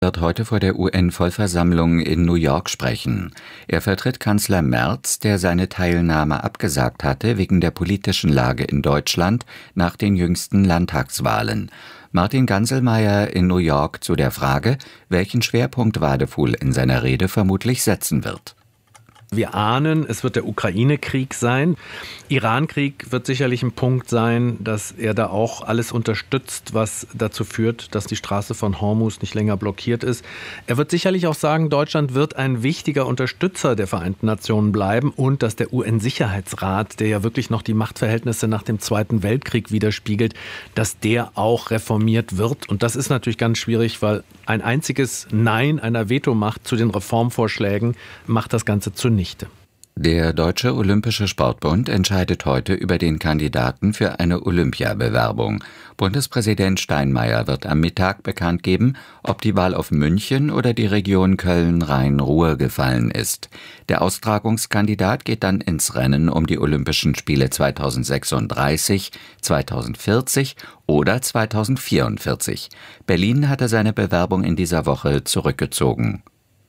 wird heute vor der UN-Vollversammlung in New York sprechen. Er vertritt Kanzler Merz, der seine Teilnahme abgesagt hatte wegen der politischen Lage in Deutschland nach den jüngsten Landtagswahlen. Martin Ganselmeier in New York zu der Frage, welchen Schwerpunkt Wadefuhl in seiner Rede vermutlich setzen wird. Wir ahnen, es wird der Ukraine-Krieg sein. Iran-Krieg wird sicherlich ein Punkt sein, dass er da auch alles unterstützt, was dazu führt, dass die Straße von Hormuz nicht länger blockiert ist. Er wird sicherlich auch sagen, Deutschland wird ein wichtiger Unterstützer der Vereinten Nationen bleiben und dass der UN-Sicherheitsrat, der ja wirklich noch die Machtverhältnisse nach dem Zweiten Weltkrieg widerspiegelt, dass der auch reformiert wird. Und das ist natürlich ganz schwierig, weil ein einziges Nein einer Vetomacht zu den Reformvorschlägen macht das Ganze zunichte. Der Deutsche Olympische Sportbund entscheidet heute über den Kandidaten für eine Olympiabewerbung. Bundespräsident Steinmeier wird am Mittag bekannt geben, ob die Wahl auf München oder die Region Köln-Rhein-Ruhr gefallen ist. Der Austragungskandidat geht dann ins Rennen um die Olympischen Spiele 2036, 2040 oder 2044. Berlin hatte seine Bewerbung in dieser Woche zurückgezogen.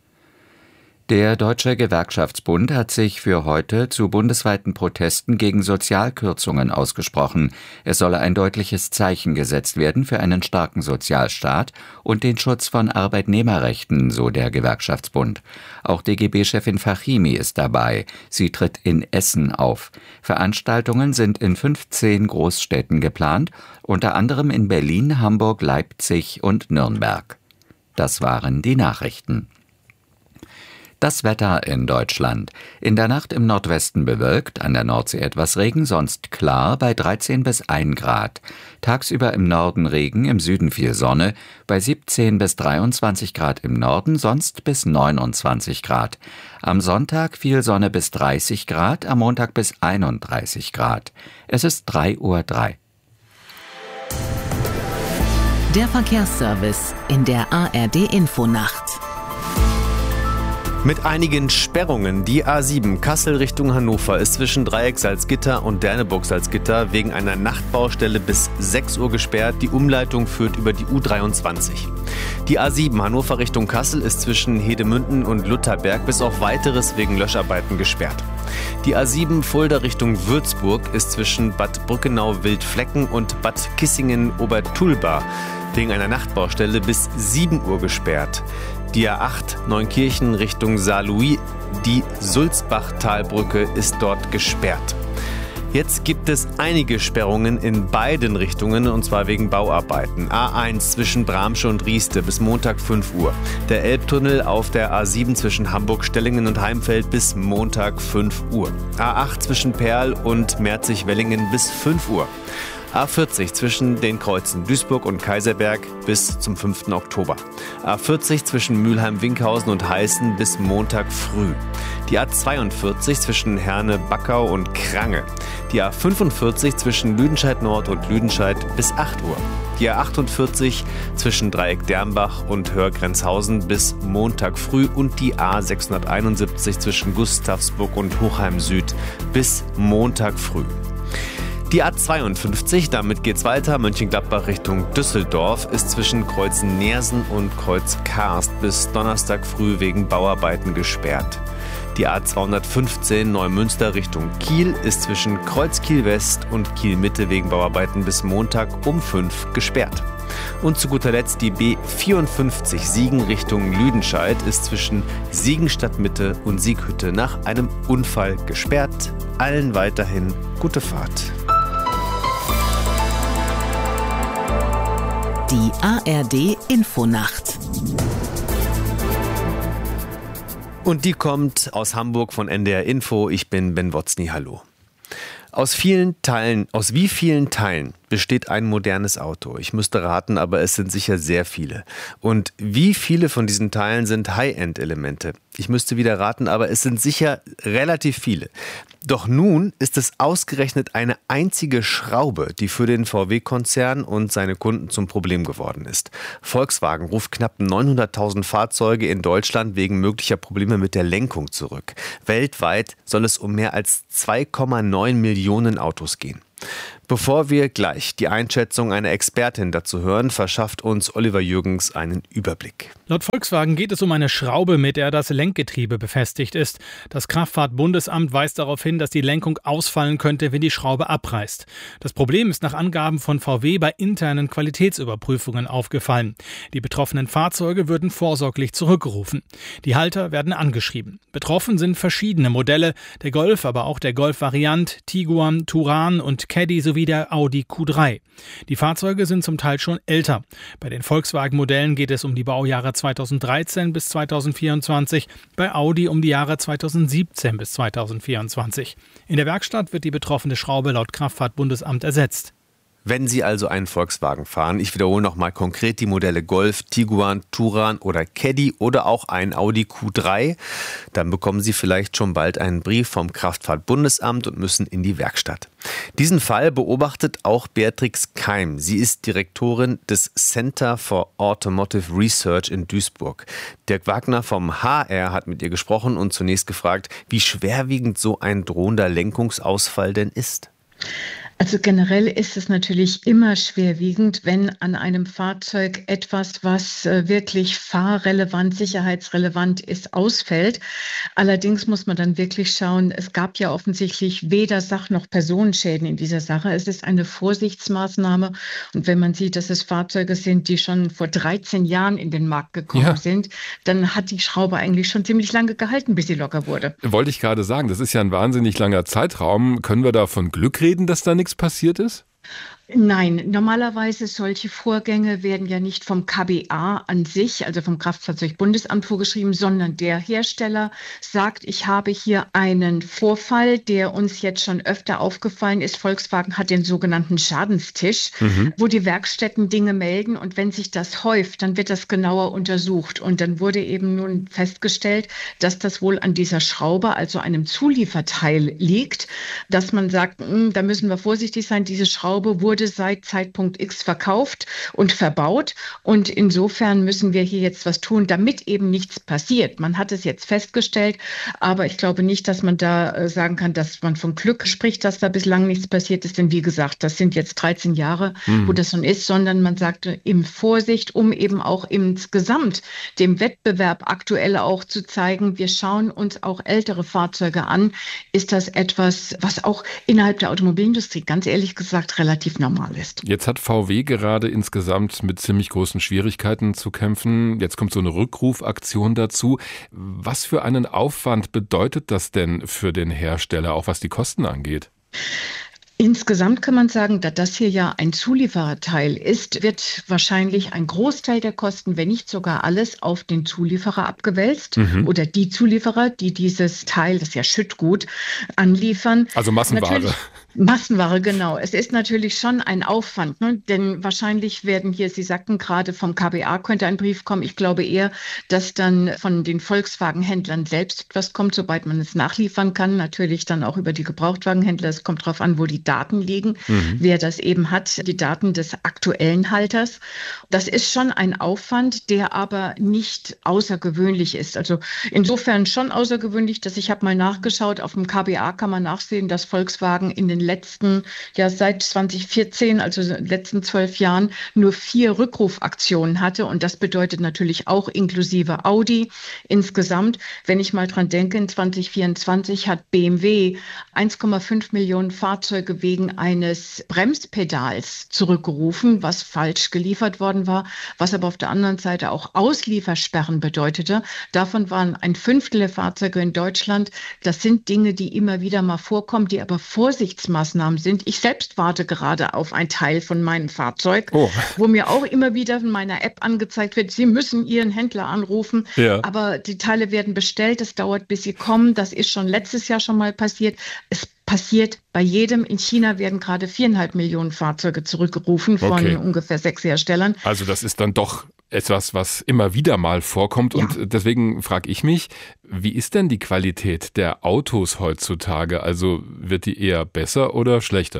Der Deutsche Gewerkschaftsbund hat sich für heute zu bundesweiten Protesten gegen Sozialkürzungen ausgesprochen. Es solle ein deutliches Zeichen gesetzt werden für einen starken Sozialstaat und den Schutz von Arbeitnehmerrechten, so der Gewerkschaftsbund. Auch DGB-Chefin Fachimi ist dabei. Sie tritt in Essen auf. Veranstaltungen sind in 15 Großstädten geplant, unter anderem in Berlin, Hamburg, Leipzig und Nürnberg. Das waren die Nachrichten. Das Wetter in Deutschland. In der Nacht im Nordwesten bewölkt, an der Nordsee etwas Regen, sonst klar bei 13 bis 1 Grad. Tagsüber im Norden Regen, im Süden viel Sonne, bei 17 bis 23 Grad im Norden, sonst bis 29 Grad. Am Sonntag viel Sonne bis 30 Grad, am Montag bis 31 Grad. Es ist 3:03 Uhr. Der Verkehrsservice in der ARD-Infonacht. Mit einigen Sperrungen. Die A7 Kassel Richtung Hannover ist zwischen Dreieck Salzgitter und Derneburg Salzgitter wegen einer Nachtbaustelle bis 6 Uhr gesperrt. Die Umleitung führt über die U23. Die A7 Hannover Richtung Kassel ist zwischen Hedemünden und Lutherberg bis auf Weiteres wegen Löscharbeiten gesperrt. Die A7 Fulda Richtung Würzburg ist zwischen Bad Brückenau-Wildflecken und Bad Kissingen-Obertulba wegen einer Nachtbaustelle bis 7 Uhr gesperrt. Die A8 Neunkirchen Richtung Saarlouis, die Sulzbachtalbrücke ist dort gesperrt. Jetzt gibt es einige Sperrungen in beiden Richtungen, und zwar wegen Bauarbeiten. A1 zwischen Bramsche und Rieste bis Montag 5 Uhr. Der Elbtunnel auf der A7 zwischen Hamburg-Stellingen und Heimfeld bis Montag 5 Uhr. A8 zwischen Perl und Merzig-Wellingen bis 5 Uhr. A40 zwischen den Kreuzen Duisburg und Kaiserberg bis zum 5. Oktober. A40 zwischen Mülheim-Winkhausen und Heißen bis Montag früh. Die A42 zwischen Herne-Backau und Krange. Die A45 zwischen Lüdenscheid-Nord und Lüdenscheid bis 8 Uhr. Die A48 zwischen Dreieck-Dermbach und Hörgrenzhausen bis Montag früh und die A671 zwischen Gustavsburg und Hochheim Süd bis Montag früh. Die A52, damit geht's weiter, Mönchengladbach Richtung Düsseldorf, ist zwischen Kreuz Neersen und Kreuz Karst bis Donnerstag früh wegen Bauarbeiten gesperrt. Die A215 Neumünster Richtung Kiel ist zwischen Kreuz Kiel West und Kiel Mitte wegen Bauarbeiten bis Montag um 5 gesperrt. Und zu guter Letzt die B54 Siegen Richtung Lüdenscheid ist zwischen Siegen Stadtmitte und Sieghütte nach einem Unfall gesperrt. Allen weiterhin gute Fahrt. Die ARD-Infonacht. Und die kommt aus Hamburg von NDR Info. Ich bin Ben Wotzny. Hallo. Aus wie vielen Teilen besteht ein modernes Auto? Ich müsste raten, aber es sind sicher sehr viele. Und wie viele von diesen Teilen sind High-End-Elemente? Ich müsste wieder raten, aber es sind sicher relativ viele. Doch nun ist es ausgerechnet eine einzige Schraube, die für den VW-Konzern und seine Kunden zum Problem geworden ist. Volkswagen ruft knapp 900.000 Fahrzeuge in Deutschland wegen möglicher Probleme mit der Lenkung zurück. Weltweit soll es um mehr als 2,9 Millionen Autos gehen. Bevor wir gleich die Einschätzung einer Expertin dazu hören, verschafft uns Oliver Jürgens einen Überblick. Laut Volkswagen geht es um eine Schraube, mit der das Lenkgetriebe befestigt ist. Das Kraftfahrtbundesamt weist darauf hin, dass die Lenkung ausfallen könnte, wenn die Schraube abreißt. Das Problem ist nach Angaben von VW bei internen Qualitätsüberprüfungen aufgefallen. Die betroffenen Fahrzeuge würden vorsorglich zurückgerufen. Die Halter werden angeschrieben. Betroffen sind verschiedene Modelle, der Golf, aber auch der Golf-Variant, Tiguan, Touran und Caddy sowie der Audi Q3. Die Fahrzeuge sind zum Teil schon älter. Bei den Volkswagen-Modellen geht es um die Baujahre 2013 bis 2024, bei Audi um die Jahre 2017 bis 2024. In der Werkstatt wird die betroffene Schraube laut Kraftfahrtbundesamt ersetzt. Wenn Sie also einen Volkswagen fahren, ich wiederhole nochmal konkret die Modelle Golf, Tiguan, Touran oder Caddy oder auch ein Audi Q3, dann bekommen Sie vielleicht schon bald einen Brief vom Kraftfahrtbundesamt und müssen in die Werkstatt. Diesen Fall beobachtet auch Beatrix Keim. Sie ist Direktorin des Center for Automotive Research in Duisburg. Dirk Wagner vom HR hat mit ihr gesprochen und zunächst gefragt, wie schwerwiegend so ein drohender Lenkungsausfall denn ist. Also generell ist es natürlich immer schwerwiegend, wenn an einem Fahrzeug etwas, was wirklich fahrrelevant, sicherheitsrelevant ist, ausfällt. Allerdings muss man dann wirklich schauen, es gab ja offensichtlich weder Sach- noch Personenschäden in dieser Sache. Es ist eine Vorsichtsmaßnahme. Und wenn man sieht, dass es Fahrzeuge sind, die schon vor 13 Jahren in den Markt gekommen sind, dann hat die Schraube eigentlich schon ziemlich lange gehalten, bis sie locker wurde. Wollte ich gerade sagen, das ist ja ein wahnsinnig langer Zeitraum. Können wir da von Glück reden, dass da nichts passiert ist? Nein, normalerweise solche Vorgänge werden ja nicht vom KBA an sich, also vom Kraftfahrzeugbundesamt vorgeschrieben, sondern der Hersteller sagt, ich habe hier einen Vorfall, der uns jetzt schon öfter aufgefallen ist. Volkswagen hat den sogenannten Schadenstisch, wo die Werkstätten Dinge melden und wenn sich das häuft, dann wird das genauer untersucht und dann wurde eben nun festgestellt, dass das wohl an dieser Schraube, also einem Zulieferteil liegt, dass man sagt, da müssen wir vorsichtig sein, diese Schraube wurde seit Zeitpunkt X verkauft und verbaut und insofern müssen wir hier jetzt was tun, damit eben nichts passiert. Man hat es jetzt festgestellt, aber ich glaube nicht, dass man da sagen kann, dass man von Glück spricht, dass da bislang nichts passiert ist, denn wie gesagt, das sind jetzt 13 Jahre, wo das schon ist, sondern man sagte in Vorsicht, um eben auch insgesamt dem Wettbewerb aktuell auch zu zeigen, wir schauen uns auch ältere Fahrzeuge an, ist das etwas, was auch innerhalb der Automobilindustrie ganz ehrlich gesagt relativ normal ist. Jetzt hat VW gerade insgesamt mit ziemlich großen Schwierigkeiten zu kämpfen. Jetzt kommt so eine Rückrufaktion dazu. Was für einen Aufwand bedeutet das denn für den Hersteller, auch was die Kosten angeht? Insgesamt kann man sagen, da das hier ja ein Zuliefererteil ist, wird wahrscheinlich ein Großteil der Kosten, wenn nicht sogar alles, auf den Zulieferer abgewälzt oder die Zulieferer, die dieses Teil, das ist ja Schüttgut, anliefern. Also Massenware. Massenware, genau. Es ist natürlich schon ein Aufwand, ne? Denn wahrscheinlich werden hier, Sie sagten gerade, vom KBA könnte ein Brief kommen. Ich glaube eher, dass dann von den Volkswagen-Händlern selbst etwas kommt, sobald man es nachliefern kann. Natürlich dann auch über die Gebrauchtwagenhändler. Es kommt darauf an, wo die Daten liegen, wer das eben hat, die Daten des aktuellen Halters. Das ist schon ein Aufwand, der aber nicht außergewöhnlich ist. Also insofern schon außergewöhnlich, dass ich habe mal nachgeschaut, auf dem KBA kann man nachsehen, dass Volkswagen in den letzten, ja seit 2014, also in den letzten 12 Jahren, nur 4 Rückrufaktionen hatte. Und das bedeutet natürlich auch inklusive Audi insgesamt. Wenn ich mal dran denke, in 2024 hat BMW 1,5 Millionen Fahrzeuge wegen eines Bremspedals zurückgerufen, was falsch geliefert worden war, was aber auf der anderen Seite auch Ausliefersperren bedeutete. Davon waren 1/5 der Fahrzeuge in Deutschland. Das sind Dinge, die immer wieder mal vorkommen, die aber Vorsichtsmaßnahmen sind. Ich selbst warte gerade auf ein Teil von meinem Fahrzeug, wo mir auch immer wieder in meiner App angezeigt wird, Sie müssen Ihren Händler anrufen, aber die Teile werden bestellt, es dauert, bis sie kommen. Das ist schon letztes Jahr schon mal passiert. Es passiert bei jedem. In China werden gerade 4,5 Millionen Fahrzeuge zurückgerufen von ungefähr 6 Herstellern. Also das ist dann doch etwas, was immer wieder mal vorkommt. Und deswegen frage ich mich, wie ist denn die Qualität der Autos heutzutage? Also wird die eher besser oder schlechter?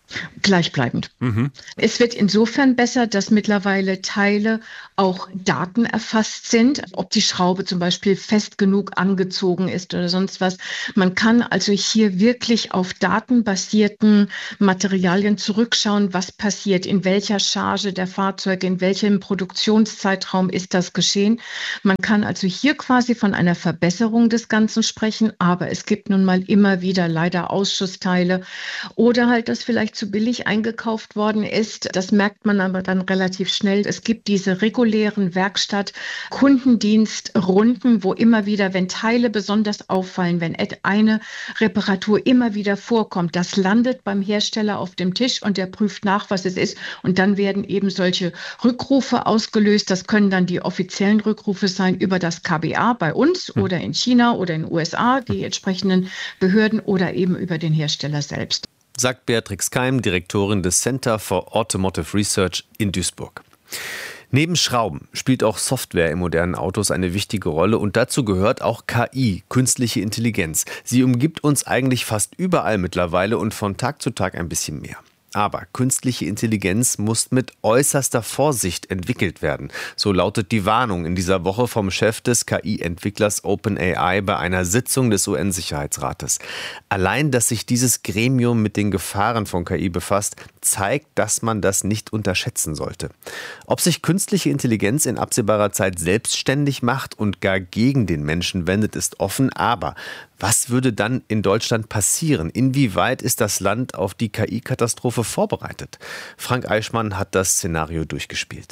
Gleichbleibend. Es wird insofern besser, dass mittlerweile Teile auch Daten erfasst sind, ob die Schraube zum Beispiel fest genug angezogen ist oder sonst was. Man kann also hier wirklich auf datenbasierten Materialien zurückschauen, was passiert, in welcher Charge der Fahrzeuge, in welchem Produktionszeitraum ist das geschehen. Man kann also hier quasi von einer Verbesserung des Ganzen sprechen, aber es gibt nun mal immer wieder leider Ausschussteile oder halt, dass vielleicht zu billig eingekauft worden ist. Das merkt man aber dann relativ schnell. Es gibt diese regulären Werkstatt-Kundendienstrunden, wo immer wieder, wenn Teile besonders auffallen, wenn eine Reparatur immer wieder vorkommt, das landet beim Hersteller auf dem Tisch und der prüft nach, was es ist. Und dann werden eben solche Rückrufe ausgelöst. Das können dann die offiziellen Rückrufe sein über das KBA bei uns oder in China oder in den USA, die entsprechenden Behörden oder eben über den Hersteller selbst. Sagt Beatrix Keim, Direktorin des Center for Automotive Research in Duisburg. Neben Schrauben spielt auch Software in modernen Autos eine wichtige Rolle und dazu gehört auch KI, künstliche Intelligenz. Sie umgibt uns eigentlich fast überall mittlerweile und von Tag zu Tag ein bisschen mehr. Aber künstliche Intelligenz muss mit äußerster Vorsicht entwickelt werden. So lautet die Warnung in dieser Woche vom Chef des KI-Entwicklers OpenAI bei einer Sitzung des UN-Sicherheitsrates. Allein, dass sich dieses Gremium mit den Gefahren von KI befasst, zeigt, dass man das nicht unterschätzen sollte. Ob sich künstliche Intelligenz in absehbarer Zeit selbstständig macht und gar gegen den Menschen wendet, ist offen. Aber was würde dann in Deutschland passieren? Inwieweit ist das Land auf die KI-Katastrophe vorbereitet? Frank Eichmann hat das Szenario durchgespielt.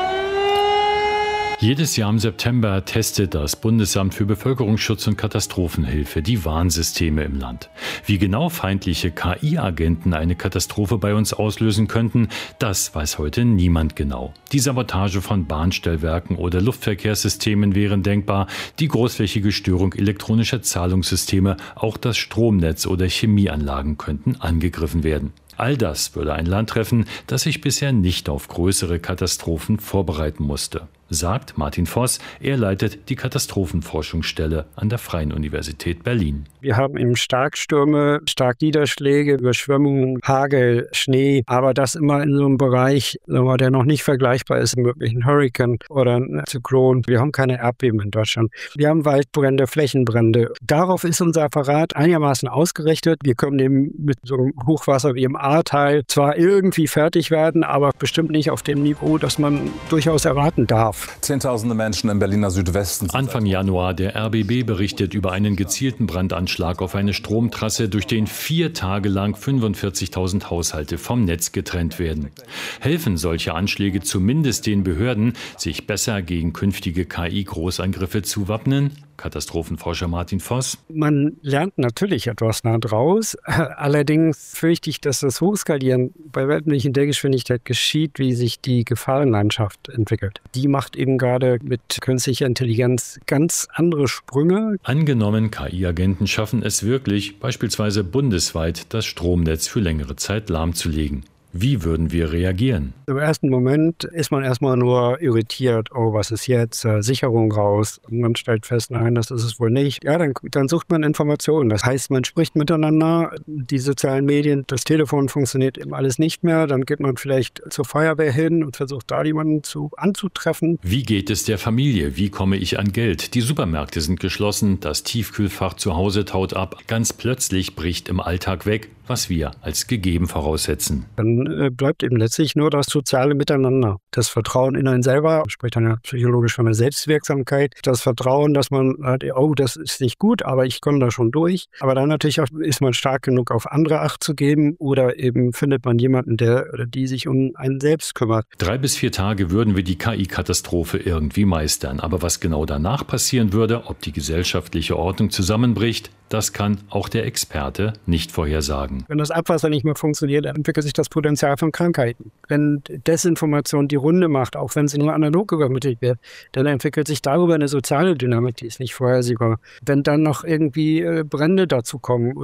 Jedes Jahr im September testet das Bundesamt für Bevölkerungsschutz und Katastrophenhilfe die Warnsysteme im Land. Wie genau feindliche KI-Agenten eine Katastrophe bei uns auslösen könnten, das weiß heute niemand genau. Die Sabotage von Bahnstellwerken oder Luftverkehrssystemen wären denkbar, die großflächige Störung elektronischer Zahlungssysteme, auch das Stromnetz oder Chemieanlagen könnten angegriffen werden. All das würde ein Land treffen, das sich bisher nicht auf größere Katastrophen vorbereiten musste, sagt Martin Voss. Er leitet die Katastrophenforschungsstelle an der Freien Universität Berlin. Wir haben eben Starkstürme, Starkniederschläge, Überschwemmungen, Hagel, Schnee, aber das immer in so einem Bereich, der noch nicht vergleichbar ist mit einem Hurrikan oder einem Zyklon. Wir haben keine Erdbeben in Deutschland. Wir haben Waldbrände, Flächenbrände. Darauf ist unser Apparat einigermaßen ausgerichtet. Wir können eben mit so einem Hochwasser wie im Ahrtal zwar irgendwie fertig werden, aber bestimmt nicht auf dem Niveau, das man durchaus erwarten darf. Zehntausende Menschen im Berliner Südwesten. Anfang Januar, der RBB berichtet über einen gezielten Brandanschlag auf eine Stromtrasse, durch den 4 Tage lang 45.000 Haushalte vom Netz getrennt werden. Helfen solche Anschläge zumindest den Behörden, sich besser gegen künftige KI-Großangriffe zu wappnen? Katastrophenforscher Martin Voss. Man lernt natürlich etwas draus. Allerdings fürchte ich, dass das Hochskalieren bei weitem nicht in der Geschwindigkeit geschieht, wie sich die Gefahrenlandschaft entwickelt. Die macht eben gerade mit künstlicher Intelligenz ganz andere Sprünge. Angenommen, KI-Agenten schaffen es wirklich, beispielsweise bundesweit das Stromnetz für längere Zeit lahmzulegen. Wie würden wir reagieren? Im ersten Moment ist man erstmal nur irritiert. Oh, was ist jetzt? Sicherung raus. Und man stellt fest, nein, das ist es wohl nicht. Ja, dann sucht man Informationen. Das heißt, man spricht miteinander. Die sozialen Medien, das Telefon funktioniert eben alles nicht mehr. Dann geht man vielleicht zur Feuerwehr hin und versucht da jemanden anzutreffen. Wie geht es der Familie? Wie komme ich an Geld? Die Supermärkte sind geschlossen. Das Tiefkühlfach zu Hause taut ab. Ganz plötzlich bricht im Alltag weg, was wir als gegeben voraussetzen. Dann bleibt eben letztlich nur das soziale Miteinander. Das Vertrauen in einen selber, spricht dann ja psychologisch von der Selbstwirksamkeit. Das Vertrauen, dass man sagt, oh, das ist nicht gut, aber ich komme da schon durch. Aber dann natürlich auch, ist man stark genug, auf andere Acht zu geben oder eben findet man jemanden, der oder die sich um einen selbst kümmert. 3 bis 4 Tage würden wir die KI-Katastrophe irgendwie meistern. Aber was genau danach passieren würde, ob die gesellschaftliche Ordnung zusammenbricht, das kann auch der Experte nicht vorhersagen. Wenn das Abwasser nicht mehr funktioniert, dann entwickelt sich das Potenzial von Krankheiten. Wenn Desinformation die Runde macht, auch wenn sie nur analog übermittelt wird, dann entwickelt sich darüber eine soziale Dynamik, die ist nicht vorhersehbar. Wenn dann noch irgendwie Brände dazu kommen oder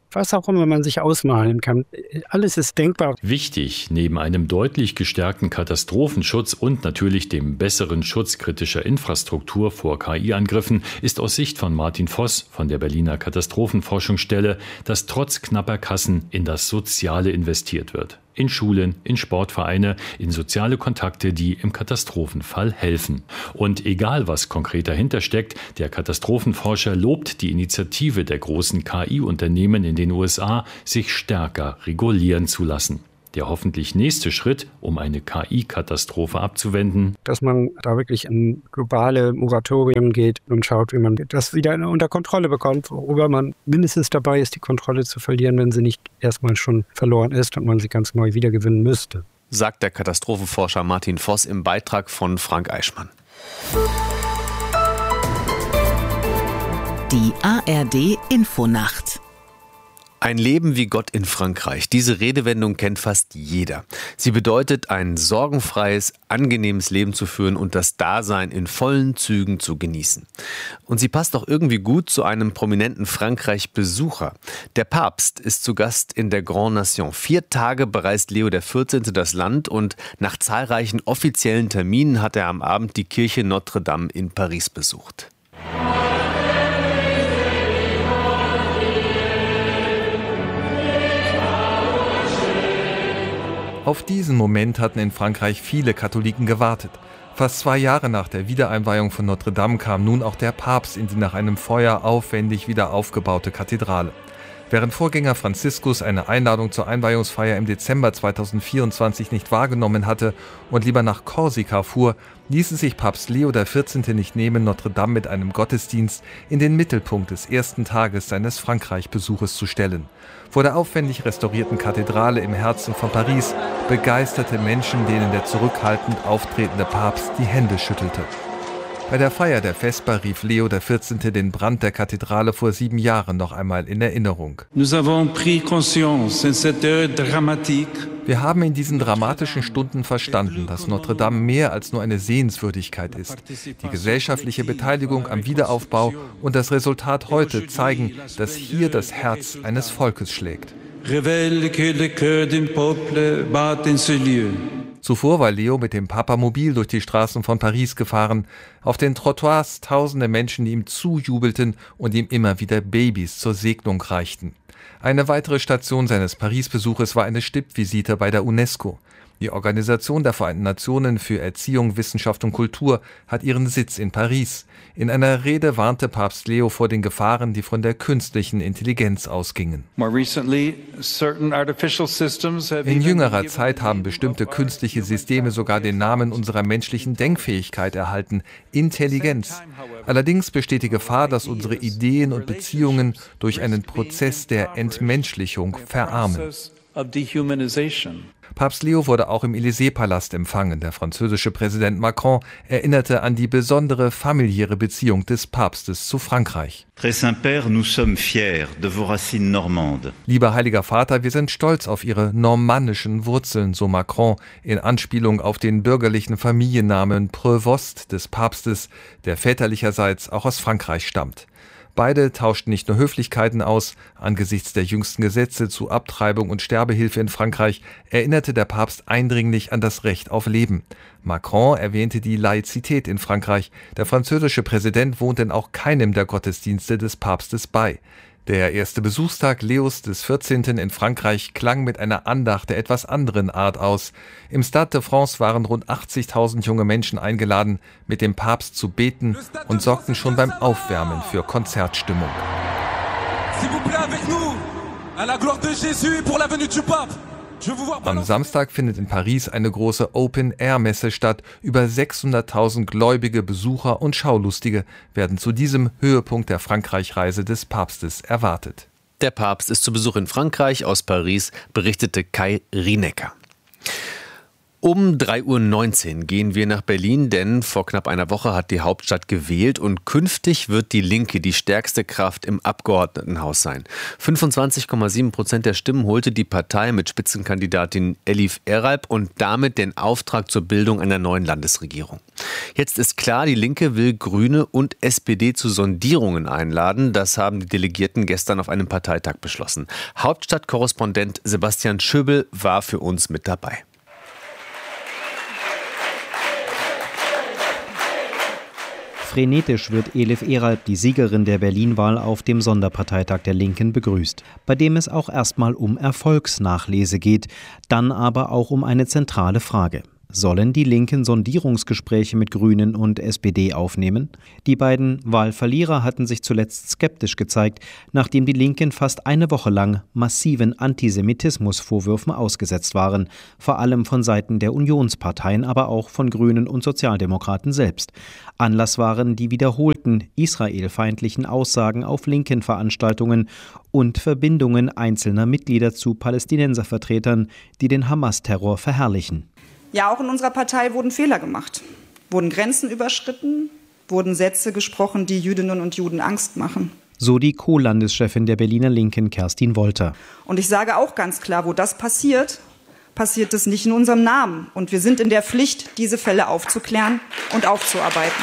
was auch immer man sich ausmalen kann. Alles ist denkbar. Wichtig, neben einem deutlich gestärkten Katastrophenschutz und natürlich dem besseren Schutz kritischer Infrastruktur vor KI-Angriffen, ist aus Sicht von Martin Voss von der Berliner Katastrophenforschungsstelle, dass trotz knapper Kassen in das Soziale investiert wird. In Schulen, in Sportvereine, in soziale Kontakte, die im Katastrophenfall helfen. Und egal, was konkret dahinter steckt, der Katastrophenforscher lobt die Initiative der großen KI-Unternehmen in den USA, sich stärker regulieren zu lassen. Der hoffentlich nächste Schritt, um eine KI-Katastrophe abzuwenden, dass man da wirklich in globale Moratorien geht und schaut, wie man das wieder unter Kontrolle bekommt, worüber man mindestens dabei ist, die Kontrolle zu verlieren, wenn sie nicht erstmal schon verloren ist und man sie ganz neu wiedergewinnen müsste. Sagt der Katastrophenforscher Martin Voss im Beitrag von Frank Eichmann. Die ARD Infonacht. Ein Leben wie Gott in Frankreich. Diese Redewendung kennt fast jeder. Sie bedeutet, ein sorgenfreies, angenehmes Leben zu führen und das Dasein in vollen Zügen zu genießen. Und sie passt auch irgendwie gut zu einem prominenten Frankreich-Besucher. Der Papst ist zu Gast in der Grande Nation. 4 Tage bereist Leo XIV. Das Land und nach zahlreichen offiziellen Terminen hat er am Abend die Kirche Notre-Dame in Paris besucht. Auf diesen Moment hatten in Frankreich viele Katholiken gewartet. Fast 2 Jahre nach der Wiedereinweihung von Notre Dame kam nun auch der Papst in die nach einem Feuer aufwendig wieder aufgebaute Kathedrale. Während Vorgänger Franziskus eine Einladung zur Einweihungsfeier im Dezember 2024 nicht wahrgenommen hatte und lieber nach Korsika fuhr, ließ es sich Papst Leo XIV. Nicht nehmen, Notre Dame mit einem Gottesdienst in den Mittelpunkt des ersten Tages seines Frankreich-Besuches zu stellen. Vor der aufwendig restaurierten Kathedrale im Herzen von Paris begeisterte Menschen, denen der zurückhaltend auftretende Papst die Hände schüttelte. Bei der Feier der Vesper rief Leo XIV. Den Brand der Kathedrale vor 7 Jahren noch einmal in Erinnerung. Wir haben in diesen dramatischen Stunden verstanden, dass Notre Dame mehr als nur eine Sehenswürdigkeit ist. Die gesellschaftliche Beteiligung am Wiederaufbau und das Resultat heute zeigen, dass hier das Herz eines Volkes schlägt. Zuvor war Leo mit dem Papamobil durch die Straßen von Paris gefahren. Auf den Trottoirs tausende Menschen, die ihm zujubelten und ihm immer wieder Babys zur Segnung reichten. Eine weitere Station seines Paris-Besuches war eine Stippvisite bei der UNESCO. Die Organisation der Vereinten Nationen für Erziehung, Wissenschaft und Kultur hat ihren Sitz in Paris. In einer Rede warnte Papst Leo vor den Gefahren, die von der künstlichen Intelligenz ausgingen. In jüngerer Zeit haben bestimmte künstliche Systeme sogar den Namen unserer menschlichen Denkfähigkeit erhalten: Intelligenz. Allerdings besteht die Gefahr, dass unsere Ideen und Beziehungen durch einen Prozess der Entmenschlichung verarmen. Papst Leo wurde auch im Élysée-Palast empfangen. Der französische Präsident Macron erinnerte an die besondere familiäre Beziehung des Papstes zu Frankreich. Lieber Heiliger Vater, wir sind stolz auf Ihre normannischen Wurzeln, so Macron, in Anspielung auf den bürgerlichen Familiennamen Prévost des Papstes, der väterlicherseits auch aus Frankreich stammt. Beide tauschten nicht nur Höflichkeiten aus. Angesichts der jüngsten Gesetze zu Abtreibung und Sterbehilfe in Frankreich erinnerte der Papst eindringlich an das Recht auf Leben. Macron erwähnte die Laizität in Frankreich. Der französische Präsident wohnt denn auch keinem der Gottesdienste des Papstes bei. Der erste Besuchstag Leos XIV. In Frankreich klang mit einer Andacht der etwas anderen Art aus. Im Stade de France waren rund 80.000 junge Menschen eingeladen, mit dem Papst zu beten und sorgten schon beim Aufwärmen für Konzertstimmung. Am Samstag findet in Paris eine große Open-Air-Messe statt. Über 600.000 gläubige Besucher und Schaulustige werden zu diesem Höhepunkt der Frankreich-Reise des Papstes erwartet. Der Papst ist zu Besuch in Frankreich. Aus Paris berichtete Kai Rienecker. Um 3:19 Uhr gehen wir nach Berlin, denn vor knapp einer Woche hat die Hauptstadt gewählt und künftig wird die Linke die stärkste Kraft im Abgeordnetenhaus sein. 25,7% der Stimmen holte die Partei mit Spitzenkandidatin Elif Eralp und damit den Auftrag zur Bildung einer neuen Landesregierung. Jetzt ist klar, die Linke will Grüne und SPD zu Sondierungen einladen. Das haben die Delegierten gestern auf einem Parteitag beschlossen. Hauptstadtkorrespondent Sebastian Schöbel war für uns mit dabei. Frenetisch wird Elif Eralp, die Siegerin der Berlin-Wahl, auf dem Sonderparteitag der Linken begrüßt, bei dem es auch erstmal um Erfolgsnachlese geht, dann aber auch um eine zentrale Frage. Sollen die Linken Sondierungsgespräche mit Grünen und SPD aufnehmen? Die beiden Wahlverlierer hatten sich zuletzt skeptisch gezeigt, nachdem die Linken fast eine Woche lang massiven Antisemitismusvorwürfen ausgesetzt waren, vor allem von Seiten der Unionsparteien, aber auch von Grünen und Sozialdemokraten selbst. Anlass waren die wiederholten israelfeindlichen Aussagen auf linken Veranstaltungen und Verbindungen einzelner Mitglieder zu Palästinenservertretern, die den Hamas-Terror verherrlichen. Ja, auch in unserer Partei wurden Fehler gemacht, wurden Grenzen überschritten, wurden Sätze gesprochen, die Jüdinnen und Juden Angst machen. So die Co-Landeschefin der Berliner Linken, Kerstin Wolter. Und ich sage auch ganz klar, wo das passiert, passiert es nicht in unserem Namen. Und wir sind in der Pflicht, diese Fälle aufzuklären und aufzuarbeiten.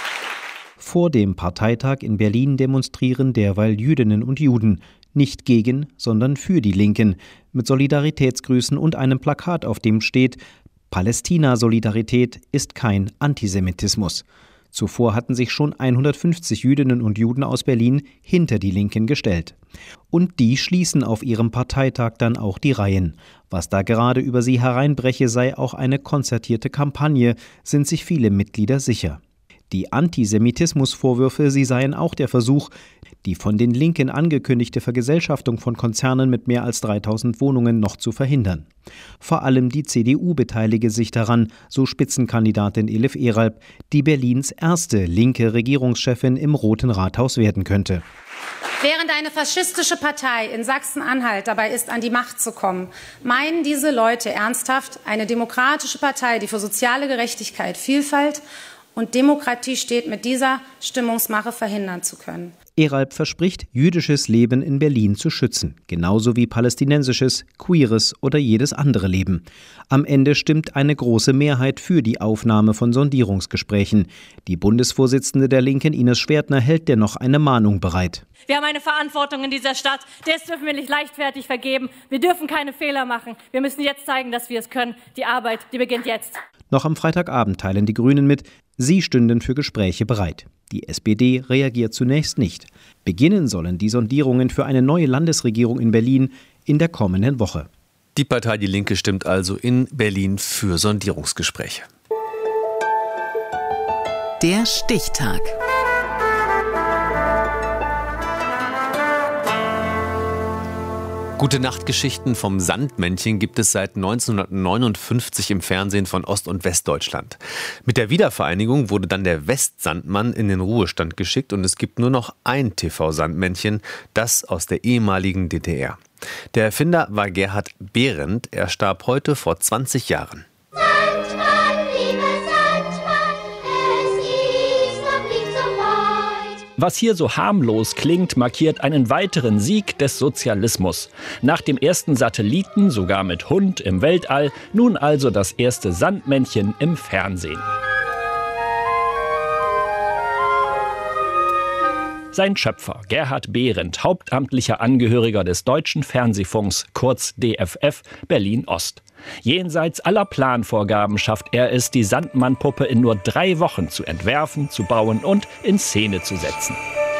Vor dem Parteitag in Berlin demonstrieren derweil Jüdinnen und Juden. Nicht gegen, sondern für die Linken. Mit Solidaritätsgrüßen und einem Plakat, auf dem steht: Palästina-Solidarität ist kein Antisemitismus. Zuvor hatten sich schon 150 Jüdinnen und Juden aus Berlin hinter die Linken gestellt. Und die schließen auf ihrem Parteitag dann auch die Reihen. Was da gerade über sie hereinbreche, sei auch eine konzertierte Kampagne, sind sich viele Mitglieder sicher. Die Antisemitismusvorwürfe, sie seien auch der Versuch, die von den Linken angekündigte Vergesellschaftung von Konzernen mit mehr als 3000 Wohnungen noch zu verhindern. Vor allem die CDU beteilige sich daran, so Spitzenkandidatin Elif Eralp, die Berlins erste linke Regierungschefin im Roten Rathaus werden könnte. Während eine faschistische Partei in Sachsen-Anhalt dabei ist, an die Macht zu kommen, meinen diese Leute ernsthaft, eine demokratische Partei, die für soziale Gerechtigkeit, Vielfalt und Demokratie steht, mit dieser Stimmungsmache verhindern zu können. Eralp verspricht, jüdisches Leben in Berlin zu schützen, genauso wie palästinensisches, queeres oder jedes andere Leben. Am Ende stimmt eine große Mehrheit für die Aufnahme von Sondierungsgesprächen. Die Bundesvorsitzende der Linken, Ines Schwertner, hält dennoch eine Mahnung bereit. Wir haben eine Verantwortung in dieser Stadt, das dürfen wir nicht leichtfertig vergeben. Wir dürfen keine Fehler machen. Wir müssen jetzt zeigen, dass wir es können. Die Arbeit, die beginnt jetzt. Noch am Freitagabend teilen die Grünen mit, sie stünden für Gespräche bereit. Die SPD reagiert zunächst nicht. Beginnen sollen die Sondierungen für eine neue Landesregierung in Berlin in der kommenden Woche. Die Partei Die Linke stimmt also in Berlin für Sondierungsgespräche. Der Stichtag. Gute Nachtgeschichten vom Sandmännchen gibt es seit 1959 im Fernsehen von Ost- und Westdeutschland. Mit der Wiedervereinigung wurde dann der Westsandmann in den Ruhestand geschickt und es gibt nur noch ein TV-Sandmännchen, das aus der ehemaligen DDR. Der Erfinder war Gerhard Behrendt. Er starb heute vor 20 Jahren. Was hier so harmlos klingt, markiert einen weiteren Sieg des Sozialismus. Nach dem ersten Satelliten, sogar mit Hund im Weltall, nun also das erste Sandmännchen im Fernsehen. Sein Schöpfer, Gerhard Behrendt, hauptamtlicher Angehöriger des Deutschen Fernsehfunks, kurz DFF, Berlin-Ost. Jenseits aller Planvorgaben schafft er es, die Sandmann-Puppe in nur 3 Wochen zu entwerfen, zu bauen und in Szene zu setzen.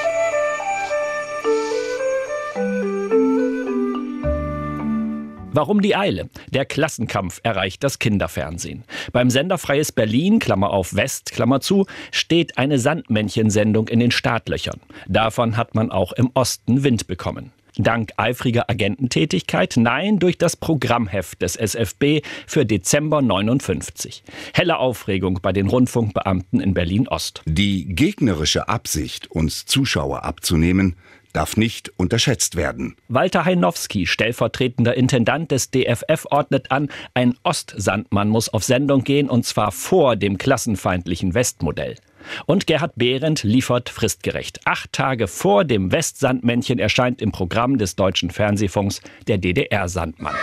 Warum die Eile? Der Klassenkampf erreicht das Kinderfernsehen. Beim Sender Freies Berlin, Klammer auf West, Klammer zu, steht eine Sandmännchensendung in den Startlöchern. Davon hat man auch im Osten Wind bekommen. Dank eifriger Agententätigkeit? Nein, durch das Programmheft des SFB für Dezember 59. Helle Aufregung bei den Rundfunkbeamten in Berlin-Ost. Die gegnerische Absicht, uns Zuschauer abzunehmen, darf nicht unterschätzt werden. Walter Heinowski, stellvertretender Intendant des DFF, ordnet an, ein Ostsandmann muss auf Sendung gehen, und zwar vor dem klassenfeindlichen Westmodell. Und Gerhard Behrendt liefert fristgerecht. 8 Tage vor dem Westsandmännchen erscheint im Programm des Deutschen Fernsehfunks der DDR-Sandmann.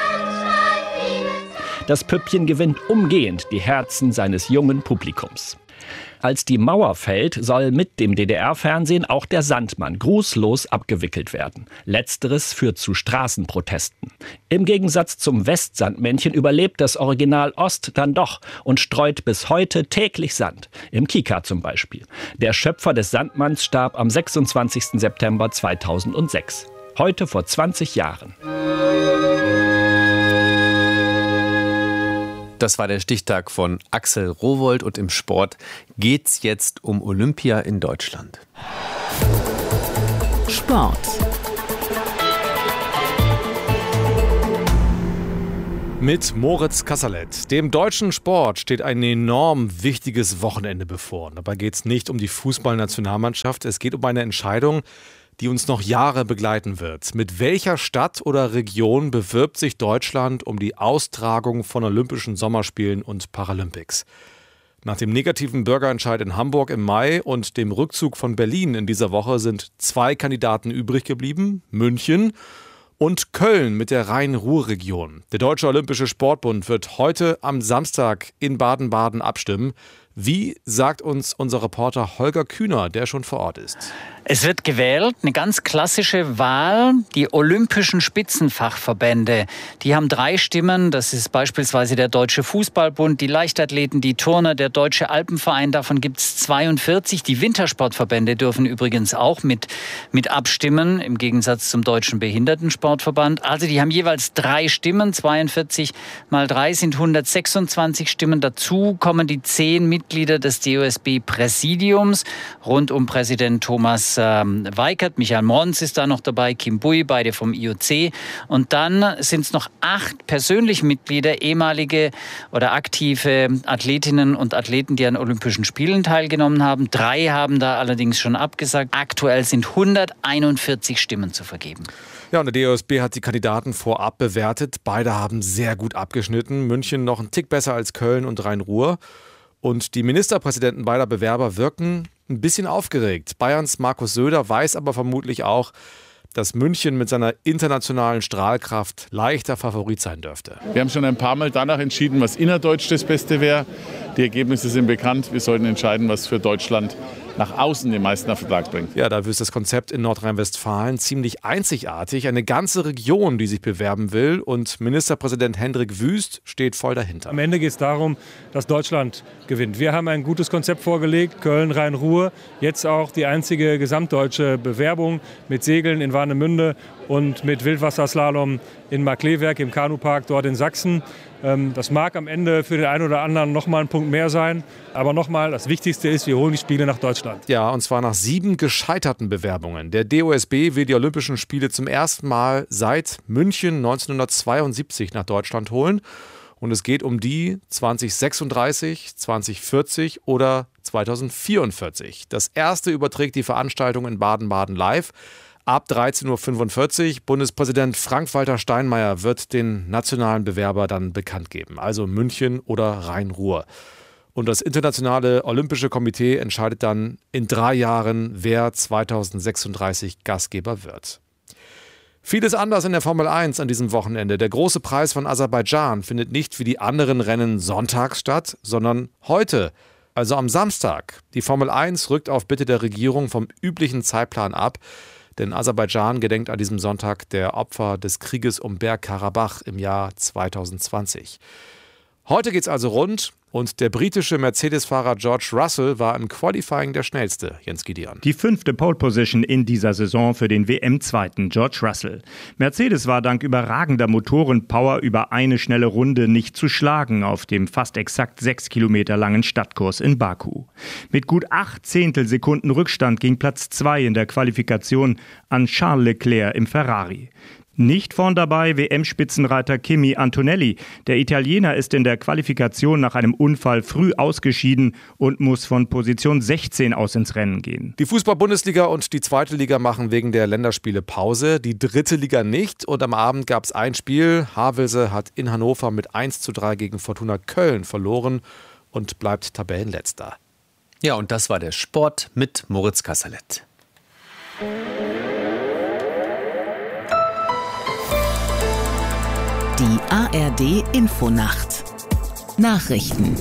Das Püppchen gewinnt umgehend die Herzen seines jungen Publikums. Als die Mauer fällt, soll mit dem DDR-Fernsehen auch der Sandmann grußlos abgewickelt werden. Letzteres führt zu Straßenprotesten. Im Gegensatz zum Westsandmännchen überlebt das Original Ost dann doch und streut bis heute täglich Sand. Im Kika zum Beispiel. Der Schöpfer des Sandmanns starb am 26. September 2006. Heute vor 20 Jahren. Das war der Stichtag von Axel Rowohlt, und im Sport geht's jetzt um Olympia in Deutschland. Sport. Mit Moritz Kasserlet. Dem deutschen Sport steht ein enorm wichtiges Wochenende bevor. Dabei geht es nicht um die Fußballnationalmannschaft, es geht um eine Entscheidung, die uns noch Jahre begleiten wird. Mit welcher Stadt oder Region bewirbt sich Deutschland um die Austragung von Olympischen Sommerspielen und Paralympics? Nach dem negativen Bürgerentscheid in Hamburg im Mai und dem Rückzug von Berlin in dieser Woche sind 2 Kandidaten übrig geblieben: München und Köln mit der Rhein-Ruhr-Region. Der Deutsche Olympische Sportbund wird heute am Samstag in Baden-Baden abstimmen. Wie, sagt uns unser Reporter Holger Kühner, der schon vor Ort ist. Es wird gewählt, eine ganz klassische Wahl. Die olympischen Spitzenfachverbände, die haben 3 Stimmen. Das ist beispielsweise der Deutsche Fußballbund, die Leichtathleten, die Turner, der Deutsche Alpenverein. Davon gibt es 42. Die Wintersportverbände dürfen übrigens auch mit abstimmen, im Gegensatz zum Deutschen Behindertensportverband. Also die haben jeweils 3 Stimmen. 42 mal 3 sind 126 Stimmen. Dazu kommen die 10 Mitglieder des DOSB-Präsidiums rund um Präsident Thomas Weikert. Michael Mons ist da noch dabei, Kim Bui, beide vom IOC. Und dann sind es noch 8 persönliche Mitglieder, ehemalige oder aktive Athletinnen und Athleten, die an Olympischen Spielen teilgenommen haben. 3 haben da allerdings schon abgesagt. Aktuell sind 141 Stimmen zu vergeben. Ja, und der DOSB hat die Kandidaten vorab bewertet. Beide haben sehr gut abgeschnitten. München noch einen Tick besser als Köln und Rhein-Ruhr. Und die Ministerpräsidenten beider Bewerber wirken ein bisschen aufgeregt. Bayerns Markus Söder weiß aber vermutlich auch, dass München mit seiner internationalen Strahlkraft leichter Favorit sein dürfte. Wir haben schon ein paar Mal danach entschieden, was innerdeutsch das Beste wäre. Die Ergebnisse sind bekannt. Wir sollten entscheiden, was für Deutschland nach außen den meisten Erfolg bringt. Ja, dafür ist das Konzept in Nordrhein-Westfalen ziemlich einzigartig. Eine ganze Region, die sich bewerben will, und Ministerpräsident Hendrik Wüst steht voll dahinter. Am Ende geht es darum, dass Deutschland gewinnt. Wir haben ein gutes Konzept vorgelegt, Köln, Rhein-Ruhr, jetzt auch die einzige gesamtdeutsche Bewerbung mit Segeln in Warnemünde und mit Wildwasserslalom in Markleewerk im Kanupark dort in Sachsen. Das mag am Ende für den einen oder anderen nochmal ein Punkt mehr sein. Aber nochmal, das Wichtigste ist, wir holen die Spiele nach Deutschland. Ja, und zwar nach 7 gescheiterten Bewerbungen. Der DOSB will die Olympischen Spiele zum ersten Mal seit München 1972 nach Deutschland holen. Und es geht um die 2036, 2040 oder 2044. Das erste überträgt die Veranstaltung in Baden-Baden live. Ab 13.45 Uhr. Bundespräsident Frank-Walter Steinmeier wird den nationalen Bewerber dann bekannt geben. Also München oder Rhein-Ruhr. Und das Internationale Olympische Komitee entscheidet dann in 3 Jahren, wer 2036 Gastgeber wird. Vieles anders in der Formel 1 an diesem Wochenende. Der große Preis von Aserbaidschan findet nicht wie die anderen Rennen sonntags statt, sondern heute, also am Samstag. Die Formel 1 rückt auf Bitte der Regierung vom üblichen Zeitplan ab. Denn Aserbaidschan gedenkt an diesem Sonntag der Opfer des Krieges um Bergkarabach im Jahr 2020. Heute geht's also rund. Und der britische Mercedes-Fahrer George Russell war im Qualifying der schnellste, Jens Gideon. Die 5. Pole-Position in dieser Saison für den WM-Zweiten George Russell. Mercedes war dank überragender Motorenpower über eine schnelle Runde nicht zu schlagen auf dem fast exakt 6 Kilometer langen Stadtkurs in Baku. Mit gut 8 Zehntelsekunden Rückstand ging Platz 2 in der Qualifikation an Charles Leclerc im Ferrari. Nicht vorn dabei WM-Spitzenreiter Kimi Antonelli. Der Italiener ist in der Qualifikation nach einem Unfall früh ausgeschieden und muss von Position 16 aus ins Rennen gehen. Die Fußball-Bundesliga und die zweite Liga machen wegen der Länderspiele Pause, die dritte Liga nicht. Und am Abend gab es ein Spiel. Havelse hat in Hannover mit 1:3 gegen Fortuna Köln verloren und bleibt Tabellenletzter. Ja, und das war der Sport mit Moritz Kasserlet. Die ARD Infonacht. Nachrichten.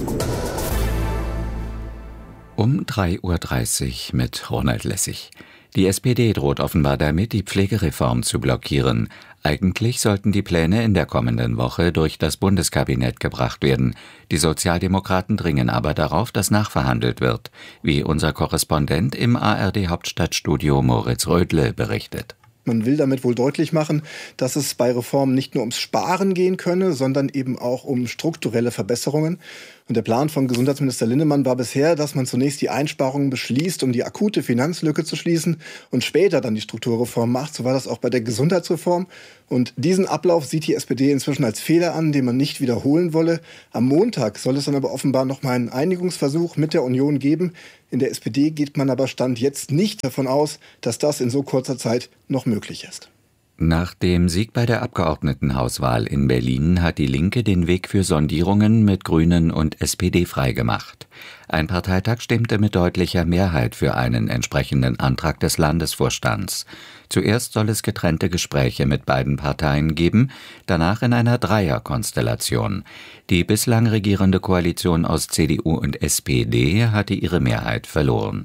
Um 3:30 Uhr mit Ronald Lessig. Die SPD droht offenbar damit, die Pflegereform zu blockieren. Eigentlich sollten die Pläne in der kommenden Woche durch das Bundeskabinett gebracht werden. Die Sozialdemokraten dringen aber darauf, dass nachverhandelt wird, wie unser Korrespondent im ARD-Hauptstadtstudio Moritz Rödle berichtet. Man will damit wohl deutlich machen, dass es bei Reformen nicht nur ums Sparen gehen könne, sondern eben auch um strukturelle Verbesserungen. Und der Plan von Gesundheitsminister Linnemann war bisher, dass man zunächst die Einsparungen beschließt, um die akute Finanzlücke zu schließen und später dann die Strukturreform macht. So war das auch bei der Gesundheitsreform. Und diesen Ablauf sieht die SPD inzwischen als Fehler an, den man nicht wiederholen wolle. Am Montag soll es dann aber offenbar noch mal einen Einigungsversuch mit der Union geben. In der SPD geht man aber Stand jetzt nicht davon aus, dass das in so kurzer Zeit noch möglich ist. Nach dem Sieg bei der Abgeordnetenhauswahl in Berlin hat die Linke den Weg für Sondierungen mit Grünen und SPD freigemacht. Ein Parteitag stimmte mit deutlicher Mehrheit für einen entsprechenden Antrag des Landesvorstands. Zuerst soll es getrennte Gespräche mit beiden Parteien geben, danach in einer Dreierkonstellation. Die bislang regierende Koalition aus CDU und SPD hatte ihre Mehrheit verloren.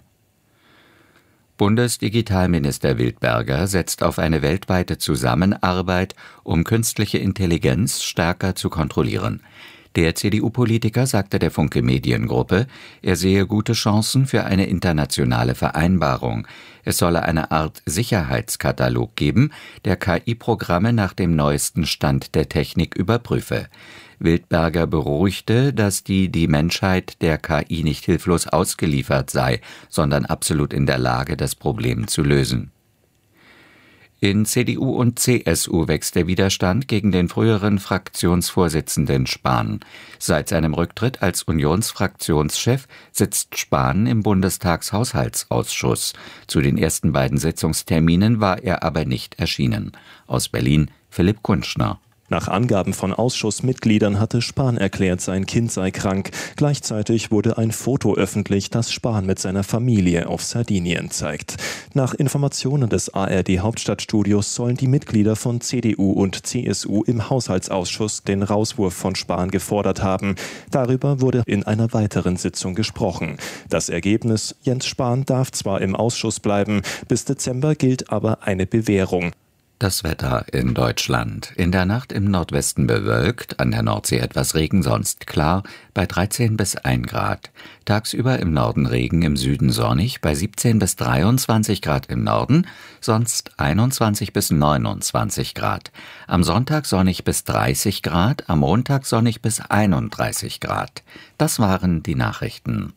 Bundesdigitalminister Wildberger setzt auf eine weltweite Zusammenarbeit, um künstliche Intelligenz stärker zu kontrollieren. Der CDU-Politiker sagte der Funke Mediengruppe, er sehe gute Chancen für eine internationale Vereinbarung. Es solle eine Art Sicherheitskatalog geben, der KI-Programme nach dem neuesten Stand der Technik überprüfe. Wildberger beruhigte, dass die Menschheit der KI nicht hilflos ausgeliefert sei, sondern absolut in der Lage, das Problem zu lösen. In CDU und CSU wächst der Widerstand gegen den früheren Fraktionsvorsitzenden Spahn. Seit seinem Rücktritt als Unionsfraktionschef sitzt Spahn im Bundestagshaushaltsausschuss. Zu den ersten beiden Sitzungsterminen war er aber nicht erschienen. Aus Berlin Philipp Kunschner. Nach Angaben von Ausschussmitgliedern hatte Spahn erklärt, sein Kind sei krank. Gleichzeitig wurde ein Foto öffentlich, das Spahn mit seiner Familie auf Sardinien zeigt. Nach Informationen des ARD-Hauptstadtstudios sollen die Mitglieder von CDU und CSU im Haushaltsausschuss den Rauswurf von Spahn gefordert haben. Darüber wurde in einer weiteren Sitzung gesprochen. Das Ergebnis: Jens Spahn darf zwar im Ausschuss bleiben, bis Dezember gilt aber eine Bewährung. Das Wetter in Deutschland. In der Nacht im Nordwesten bewölkt, an der Nordsee etwas Regen, sonst klar, bei 13 bis 1 Grad. Tagsüber im Norden Regen, im Süden sonnig, bei 17 bis 23 Grad im Norden, sonst 21 bis 29 Grad. Am Sonntag sonnig bis 30 Grad, am Montag sonnig bis 31 Grad. Das waren die Nachrichten.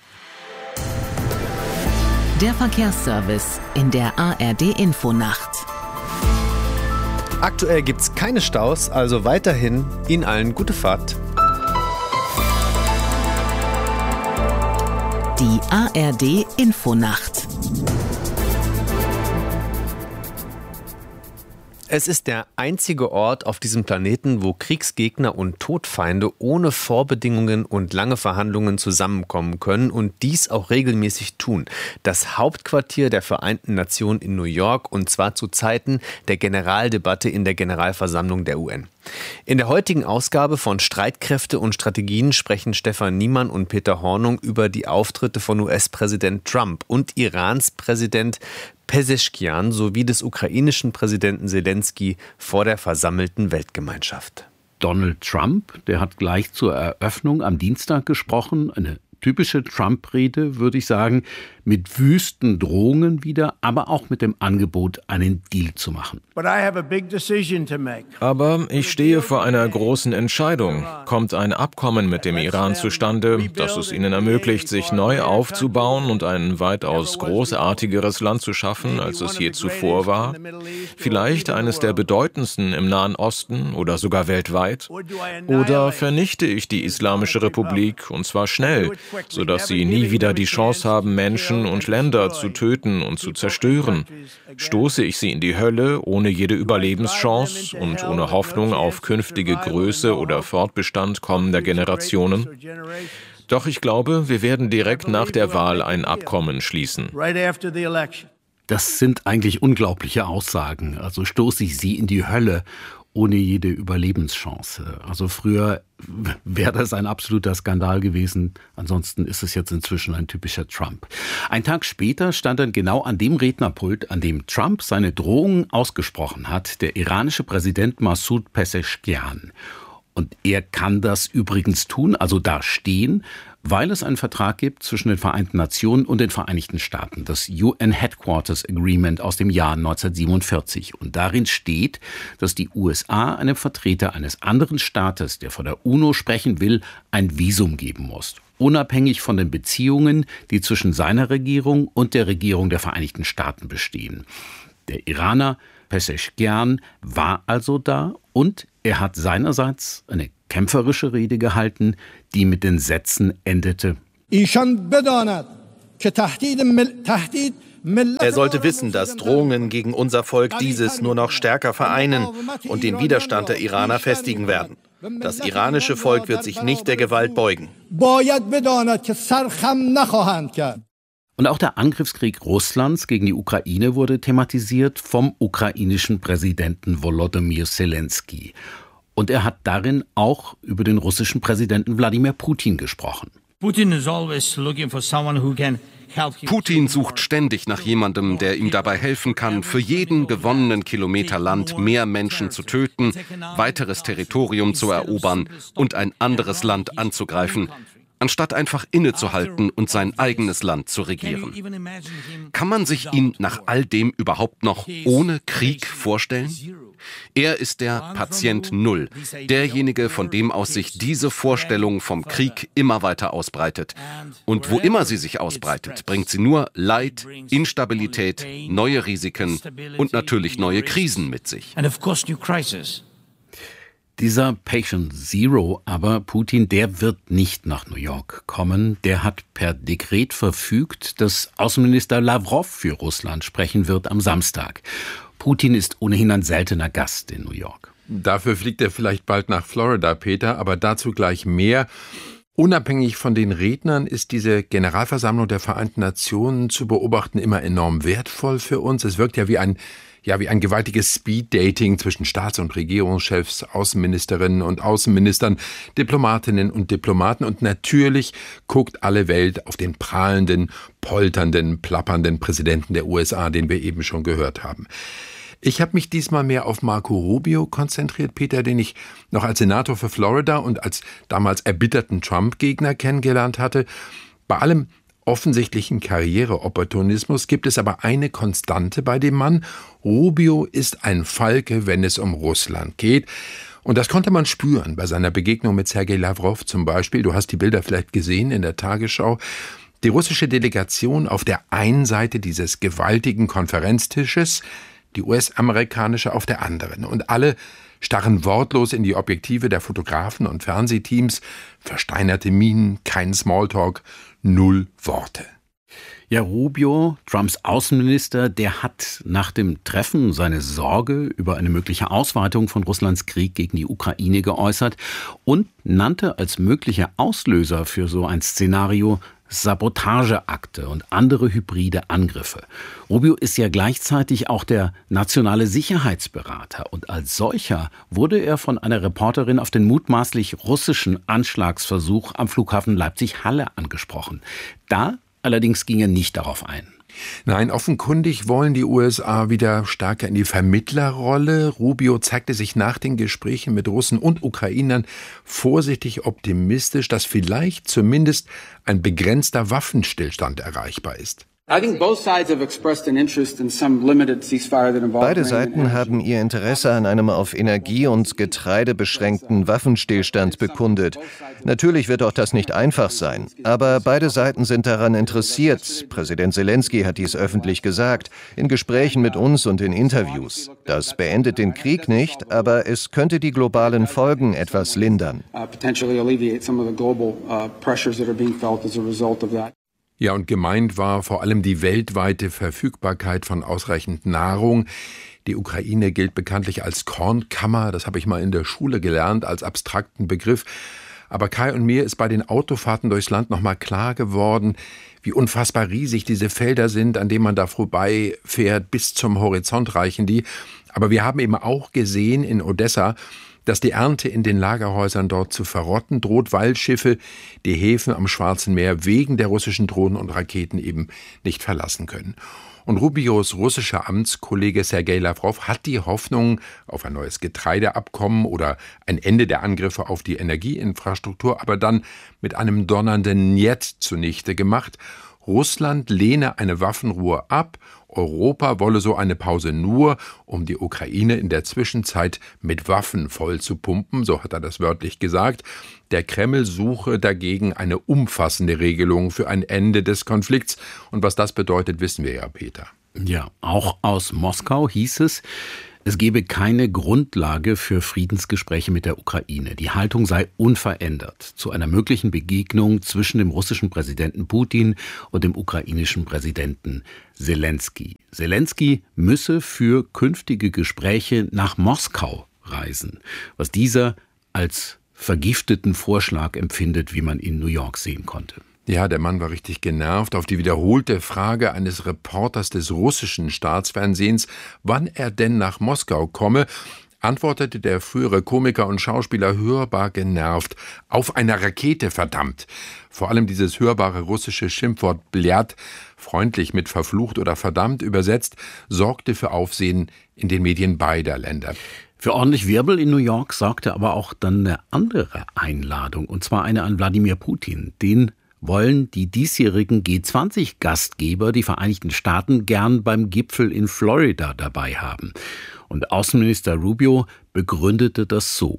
Der Verkehrsservice in der ARD Infonacht. Aktuell gibt's keine Staus, also weiterhin Ihnen allen gute Fahrt. Die ARD Infonacht. Es ist der einzige Ort auf diesem Planeten, wo Kriegsgegner und Todfeinde ohne Vorbedingungen und lange Verhandlungen zusammenkommen können und dies auch regelmäßig tun. Das Hauptquartier der Vereinten Nationen in New York, und zwar zu Zeiten der Generaldebatte in der Generalversammlung der UN. In der heutigen Ausgabe von Streitkräfte und Strategien sprechen Stefan Niemann und Peter Hornung über die Auftritte von US-Präsident Trump und Irans Präsident Pezeschkian sowie des ukrainischen Präsidenten Selensky vor der versammelten Weltgemeinschaft. Donald Trump, der hat gleich zur Eröffnung am Dienstag gesprochen, eine typische Trump-Rede, würde ich sagen, mit wüsten Drohungen wieder, aber auch mit dem Angebot, einen Deal zu machen. Aber ich stehe vor einer großen Entscheidung. Kommt ein Abkommen mit dem Iran zustande, das es ihnen ermöglicht, sich neu aufzubauen und ein weitaus großartigeres Land zu schaffen, als es je zuvor war? Vielleicht eines der bedeutendsten im Nahen Osten oder sogar weltweit? Oder vernichte ich die Islamische Republik, und zwar schnell, sodass sie nie wieder die Chance haben, Menschen und Länder zu töten und zu zerstören? Stoße ich sie in die Hölle ohne jede Überlebenschance und ohne Hoffnung auf künftige Größe oder Fortbestand kommender Generationen? Doch ich glaube, wir werden direkt nach der Wahl ein Abkommen schließen. Das sind eigentlich unglaubliche Aussagen. Also stoße ich sie in die Hölle ohne jede Überlebenschance. Also früher wäre das ein absoluter Skandal gewesen. Ansonsten ist es jetzt inzwischen ein typischer Trump. Ein Tag später stand dann genau an dem Rednerpult, an dem Trump seine Drohungen ausgesprochen hat, der iranische Präsident Massoud Pezeshkian. Und er kann das übrigens tun, also da stehen, weil es einen Vertrag gibt zwischen den Vereinten Nationen und den Vereinigten Staaten, das UN Headquarters Agreement aus dem Jahr 1947. Und darin steht, dass die USA einem Vertreter eines anderen Staates, der vor der UNO sprechen will, ein Visum geben muss. Unabhängig von den Beziehungen, die zwischen seiner Regierung und der Regierung der Vereinigten Staaten bestehen. Der Iraner Pezeshkian war also da und er hat seinerseits eine kämpferische Rede gehalten, die mit den Sätzen endete: Er sollte wissen, dass Drohungen gegen unser Volk dieses nur noch stärker vereinen und den Widerstand der Iraner festigen werden. Das iranische Volk wird sich nicht der Gewalt beugen. Und auch der Angriffskrieg Russlands gegen die Ukraine wurde thematisiert vom ukrainischen Präsidenten Volodymyr Zelensky. Und er hat darin auch über den russischen Präsidenten Wladimir Putin gesprochen. Putin sucht ständig nach jemandem, der ihm dabei helfen kann, für jeden gewonnenen Kilometer Land mehr Menschen zu töten, weiteres Territorium zu erobern und ein anderes Land anzugreifen, anstatt einfach innezuhalten und sein eigenes Land zu regieren. Kann man sich ihn nach all dem überhaupt noch ohne Krieg vorstellen? Er ist der Patient Null, derjenige, von dem aus sich diese Vorstellung vom Krieg immer weiter ausbreitet. Und wo immer sie sich ausbreitet, bringt sie nur Leid, Instabilität, neue Risiken und natürlich neue Krisen mit sich. Dieser Patient Zero, aber Putin, der wird nicht nach New York kommen. Der hat per Dekret verfügt, dass Außenminister Lavrov für Russland sprechen wird am Samstag. Putin ist ohnehin ein seltener Gast in New York. Dafür fliegt er vielleicht bald nach Florida, Peter, aber dazu gleich mehr. Unabhängig von den Rednern ist diese Generalversammlung der Vereinten Nationen zu beobachten immer enorm wertvoll für uns. Es wirkt ja wie ein gewaltiges Speed-Dating zwischen Staats- und Regierungschefs, Außenministerinnen und Außenministern, Diplomatinnen und Diplomaten. Und natürlich guckt alle Welt auf den prahlenden, polternden, plappernden Präsidenten der USA, den wir eben schon gehört haben. Ich habe mich diesmal mehr auf Marco Rubio konzentriert, Peter, den ich noch als Senator für Florida und als damals erbitterten Trump-Gegner kennengelernt hatte. Bei allem offensichtlichen Karriereopportunismus gibt es aber eine Konstante bei dem Mann. Rubio ist ein Falke, wenn es um Russland geht. Und das konnte man spüren bei seiner Begegnung mit Sergei Lavrov zum Beispiel. Du hast die Bilder vielleicht gesehen in der Tagesschau. Die russische Delegation auf der einen Seite dieses gewaltigen Konferenztisches, die US-amerikanische auf der anderen. Und alle starren wortlos in die Objektive der Fotografen und Fernsehteams. Versteinerte Mienen, kein Smalltalk, 0 Worte. Ja, Rubio, Trumps Außenminister, der hat nach dem Treffen seine Sorge über eine mögliche Ausweitung von Russlands Krieg gegen die Ukraine geäußert und nannte als mögliche Auslöser für so ein Szenario Sabotageakte und andere hybride Angriffe. Rubio ist ja gleichzeitig auch der nationale Sicherheitsberater und als solcher wurde er von einer Reporterin auf den mutmaßlich russischen Anschlagsversuch am Flughafen Leipzig-Halle angesprochen. Da allerdings ging er nicht darauf ein. Nein, offenkundig wollen die USA wieder stärker in die Vermittlerrolle. Rubio zeigte sich nach den Gesprächen mit Russen und Ukrainern vorsichtig optimistisch, dass vielleicht zumindest ein begrenzter Waffenstillstand erreichbar ist. Beide Seiten haben ihr Interesse an einem auf Energie und Getreide beschränkten Waffenstillstand bekundet. Natürlich wird auch das nicht einfach sein, aber beide Seiten sind daran interessiert. Präsident Zelensky hat dies öffentlich gesagt, in Gesprächen mit uns und in Interviews. Das beendet den Krieg nicht, aber es könnte die globalen Folgen etwas lindern. Ja, und gemeint war vor allem die weltweite Verfügbarkeit von ausreichend Nahrung. Die Ukraine gilt bekanntlich als Kornkammer, das habe ich mal in der Schule gelernt, als abstrakten Begriff. Aber Kai und mir ist bei den Autofahrten durchs Land nochmal klar geworden, wie unfassbar riesig diese Felder sind, an denen man da vorbeifährt, bis zum Horizont reichen die. Aber wir haben eben auch gesehen in Odessa, dass die Ernte in den Lagerhäusern dort zu verrotten droht, weil Schiffe die Häfen am Schwarzen Meer wegen der russischen Drohnen und Raketen eben nicht verlassen können. Und Rubios russischer Amtskollege Sergei Lavrov hat die Hoffnung auf ein neues Getreideabkommen oder ein Ende der Angriffe auf die Energieinfrastruktur, aber dann mit einem donnernden Njet zunichte gemacht. Russland lehne eine Waffenruhe ab, Europa wolle so eine Pause nur, um die Ukraine in der Zwischenzeit mit Waffen voll zu pumpen, so hat er das wörtlich gesagt. Der Kreml suche dagegen eine umfassende Regelung für ein Ende des Konflikts. Und was das bedeutet, wissen wir ja, Peter. Ja, auch aus Moskau hieß es gebe keine Grundlage für Friedensgespräche mit der Ukraine. Die Haltung sei unverändert zu einer möglichen Begegnung zwischen dem russischen Präsidenten Putin und dem ukrainischen Präsidenten Zelensky. Zelensky müsse für künftige Gespräche nach Moskau reisen, was dieser als vergifteten Vorschlag empfindet, wie man in New York sehen konnte. Ja, der Mann war richtig genervt. Auf die wiederholte Frage eines Reporters des russischen Staatsfernsehens, wann er denn nach Moskau komme, antwortete der frühere Komiker und Schauspieler hörbar genervt: Auf einer Rakete, verdammt! Vor allem dieses hörbare russische Schimpfwort Bljat, freundlich mit verflucht oder verdammt übersetzt, sorgte für Aufsehen in den Medien beider Länder. Für ordentlich Wirbel in New York sorgte aber auch dann eine andere Einladung, und zwar eine an Wladimir Putin. Den wollen die diesjährigen G20-Gastgeber, die Vereinigten Staaten, gern beim Gipfel in Florida dabei haben. Und Außenminister Rubio begründete das so: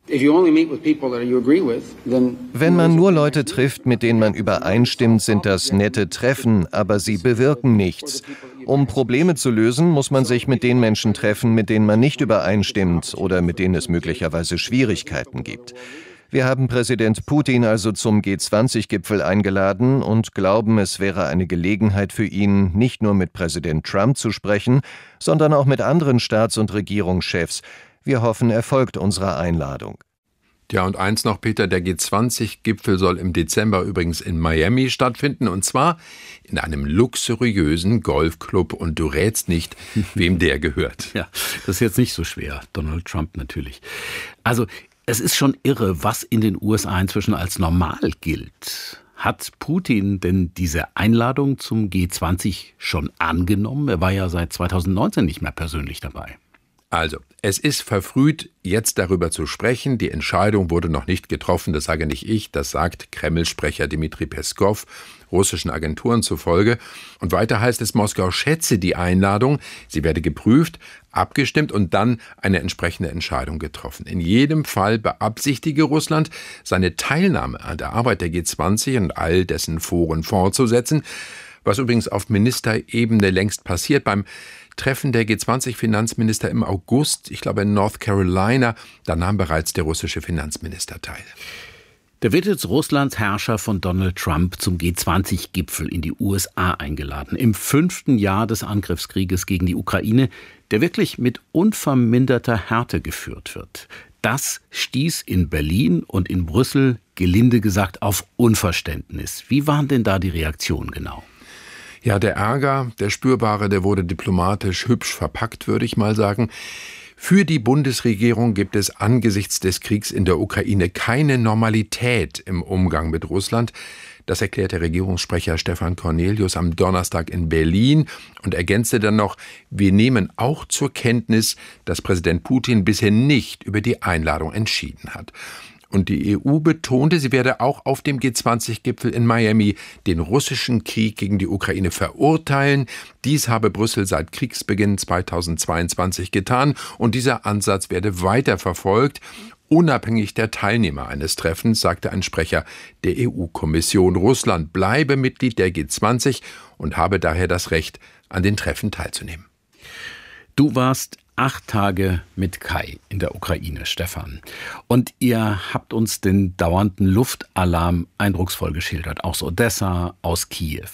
Wenn man nur Leute trifft, mit denen man übereinstimmt, sind das nette Treffen, aber sie bewirken nichts. Um Probleme zu lösen, muss man sich mit den Menschen treffen, mit denen man nicht übereinstimmt oder mit denen es möglicherweise Schwierigkeiten gibt. Wir haben Präsident Putin also zum G20-Gipfel eingeladen und glauben, es wäre eine Gelegenheit für ihn, nicht nur mit Präsident Trump zu sprechen, sondern auch mit anderen Staats- und Regierungschefs. Wir hoffen, er folgt unserer Einladung. Ja, und eins noch, Peter, der G20-Gipfel soll im Dezember übrigens in Miami stattfinden, und zwar in einem luxuriösen Golfclub, und du rätst nicht, wem der gehört. Ja, das ist jetzt nicht so schwer. Donald Trump natürlich. Also, es ist schon irre, was in den USA inzwischen als normal gilt. Hat Putin denn diese Einladung zum G20 schon angenommen? Er war ja seit 2019 nicht mehr persönlich dabei. Also, es ist verfrüht, jetzt darüber zu sprechen. Die Entscheidung wurde noch nicht getroffen, das sage nicht ich, das sagt Kreml-Sprecher Dmitri Peskov, russischen Agenturen zufolge. Und weiter heißt es, Moskau schätze die Einladung, sie werde geprüft, abgestimmt und dann eine entsprechende Entscheidung getroffen. In jedem Fall beabsichtige Russland, seine Teilnahme an der Arbeit der G20 und all dessen Foren fortzusetzen, was übrigens auf Ministerebene längst passiert. Beim Treffen der G20-Finanzminister im August, ich glaube in North Carolina, da nahm bereits der russische Finanzminister teil. Da wird jetzt Russlands Herrscher von Donald Trump zum G20-Gipfel in die USA eingeladen. Im 5. Jahr des Angriffskrieges gegen die Ukraine, der wirklich mit unverminderter Härte geführt wird. Das stieß in Berlin und in Brüssel, gelinde gesagt, auf Unverständnis. Wie waren denn da die Reaktionen genau? Ja, der Ärger, der spürbare, der wurde diplomatisch hübsch verpackt, würde ich mal sagen. Für die Bundesregierung gibt es angesichts des Kriegs in der Ukraine keine Normalität im Umgang mit Russland. Das erklärte Regierungssprecher Stefan Cornelius am Donnerstag in Berlin und ergänzte dann noch: Wir nehmen auch zur Kenntnis, dass Präsident Putin bisher nicht über die Einladung entschieden hat. Und die EU betonte, sie werde auch auf dem G20-Gipfel in Miami den russischen Krieg gegen die Ukraine verurteilen. Dies habe Brüssel seit Kriegsbeginn 2022 getan und dieser Ansatz werde weiter verfolgt. Unabhängig der Teilnehmer eines Treffens, sagte ein Sprecher der EU-Kommission, Russland bleibe Mitglied der G20 und habe daher das Recht, an den Treffen teilzunehmen. Du warst 8 Tage mit Kai in der Ukraine, Stefan. Und ihr habt uns den dauernden Luftalarm eindrucksvoll geschildert, aus Odessa, aus Kiew.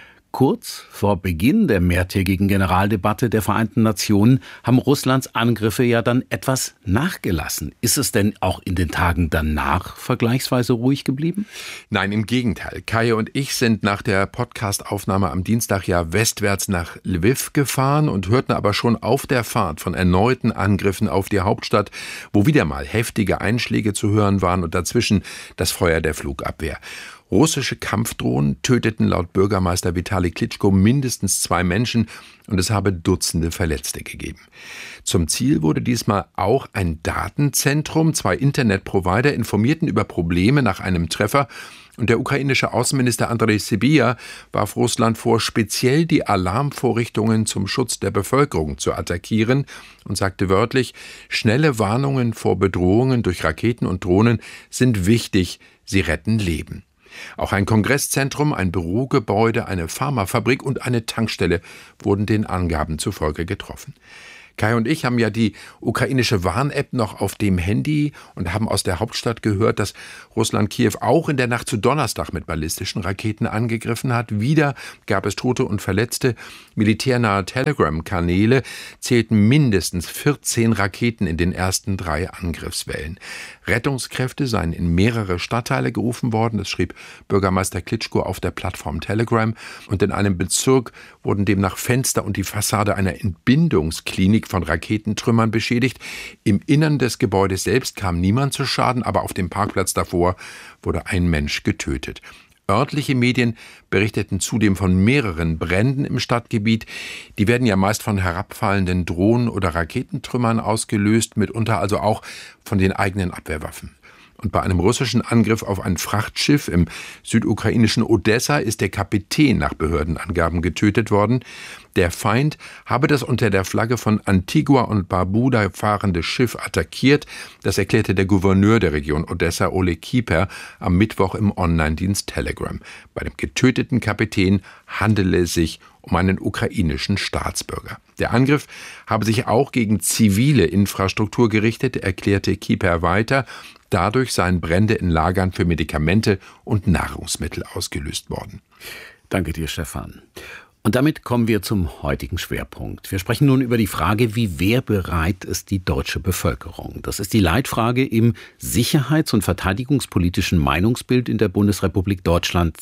Kurz vor Beginn der mehrtägigen Generaldebatte der Vereinten Nationen haben Russlands Angriffe ja dann etwas nachgelassen. Ist es denn auch in den Tagen danach vergleichsweise ruhig geblieben? Nein, im Gegenteil. Kai und ich sind nach der Podcast-Aufnahme am Dienstag ja westwärts nach Lviv gefahren und hörten aber schon auf der Fahrt von erneuten Angriffen auf die Hauptstadt, wo wieder mal heftige Einschläge zu hören waren und dazwischen das Feuer der Flugabwehr. Russische Kampfdrohnen töteten laut Bürgermeister Vitali Klitschko mindestens 2 Menschen und es habe Dutzende Verletzte gegeben. Zum Ziel wurde diesmal auch ein Datenzentrum. 2 Internetprovider informierten über Probleme nach einem Treffer und der ukrainische Außenminister Andrej Sybiha warf Russland vor, speziell die Alarmvorrichtungen zum Schutz der Bevölkerung zu attackieren und sagte wörtlich: Schnelle Warnungen vor Bedrohungen durch Raketen und Drohnen sind wichtig, sie retten Leben. Auch ein Kongresszentrum, ein Bürogebäude, eine Pharmafabrik und eine Tankstelle wurden den Angaben zufolge getroffen. Kai und ich haben ja die ukrainische Warn-App noch auf dem Handy und haben aus der Hauptstadt gehört, dass Russland Kiew auch in der Nacht zu Donnerstag mit ballistischen Raketen angegriffen hat. Wieder gab es Tote und Verletzte. Militärnahe Telegram-Kanäle zählten mindestens 14 Raketen in den ersten 3 Angriffswellen. Rettungskräfte seien in mehrere Stadtteile gerufen worden, das schrieb Bürgermeister Klitschko auf der Plattform Telegram. Und in einem Bezirk wurden demnach Fenster und die Fassade einer Entbindungsklinik von Raketentrümmern beschädigt. Im Innern des Gebäudes selbst kam niemand zu Schaden, aber auf dem Parkplatz davor wurde ein Mensch getötet. Örtliche Medien berichteten zudem von mehreren Bränden im Stadtgebiet. Die werden ja meist von herabfallenden Drohnen oder Raketentrümmern ausgelöst, mitunter also auch von den eigenen Abwehrwaffen. Und bei einem russischen Angriff auf ein Frachtschiff im südukrainischen Odessa ist der Kapitän nach Behördenangaben getötet worden. Der Feind habe das unter der Flagge von Antigua und Barbuda fahrende Schiff attackiert. Das erklärte der Gouverneur der Region Odessa, Ole Kieper, am Mittwoch im Online-Dienst Telegram. Bei dem getöteten Kapitän handele es sich um einen ukrainischen Staatsbürger. Der Angriff habe sich auch gegen zivile Infrastruktur gerichtet, erklärte Kieper weiter. Dadurch seien Brände in Lagern für Medikamente und Nahrungsmittel ausgelöst worden. Danke dir, Stefan. Und damit kommen wir zum heutigen Schwerpunkt. Wir sprechen nun über die Frage, wie wehrbereit ist die deutsche Bevölkerung? Das ist die Leitfrage im sicherheits- und verteidigungspolitischen Meinungsbild in der Bundesrepublik Deutschland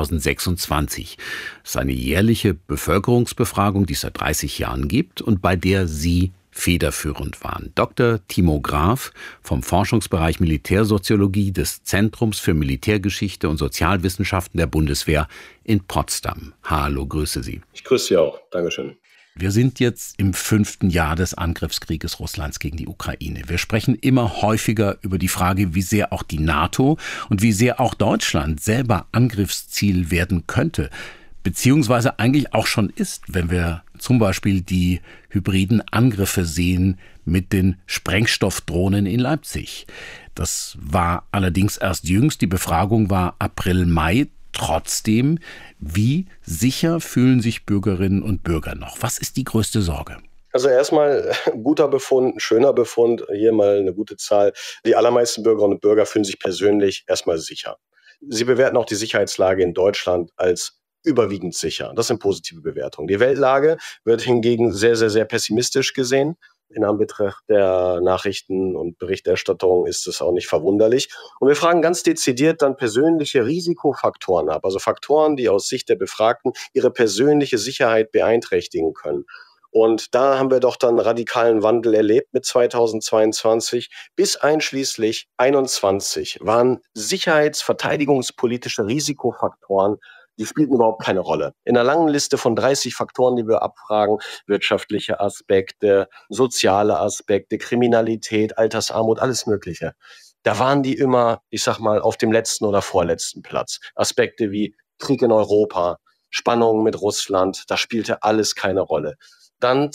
2026. Das ist eine jährliche Bevölkerungsbefragung, die es seit 30 Jahren gibt und bei der Sie federführend waren. Dr. Timo Graf vom Forschungsbereich Militärsoziologie des Zentrums für Militärgeschichte und Sozialwissenschaften der Bundeswehr in Potsdam. Hallo, grüße Sie. Ich grüße Sie auch. Dankeschön. Wir sind jetzt im 5. Jahr des Angriffskrieges Russlands gegen die Ukraine. Wir sprechen immer häufiger über die Frage, wie sehr auch die NATO und wie sehr auch Deutschland selber Angriffsziel werden könnte. Beziehungsweise eigentlich auch schon ist, wenn wir zum Beispiel die hybriden Angriffe sehen mit den Sprengstoffdrohnen in Leipzig. Das war allerdings erst jüngst, die Befragung war April, Mai. Trotzdem, wie sicher fühlen sich Bürgerinnen und Bürger noch? Was ist die größte Sorge? Also erstmal guter Befund, schöner Befund, hier mal eine gute Zahl. Die allermeisten Bürgerinnen und Bürger fühlen sich persönlich erstmal sicher. Sie bewerten auch die Sicherheitslage in Deutschland als überwiegend sicher. Das sind positive Bewertungen. Die Weltlage wird hingegen sehr, sehr, sehr pessimistisch gesehen. In Anbetracht der Nachrichten und Berichterstattung ist es auch nicht verwunderlich. Und wir fragen ganz dezidiert dann persönliche Risikofaktoren ab, also Faktoren, die aus Sicht der Befragten ihre persönliche Sicherheit beeinträchtigen können. Und da haben wir doch dann radikalen Wandel erlebt mit 2022. Bis einschließlich 2021 waren sicherheits-verteidigungspolitische Risikofaktoren, die spielten überhaupt keine Rolle. In einer langen Liste von 30 Faktoren, die wir abfragen, wirtschaftliche Aspekte, soziale Aspekte, Kriminalität, Altersarmut, alles Mögliche. Da waren die immer, ich sag mal, auf dem letzten oder vorletzten Platz. Aspekte wie Krieg in Europa, Spannungen mit Russland, da spielte alles keine Rolle. Dann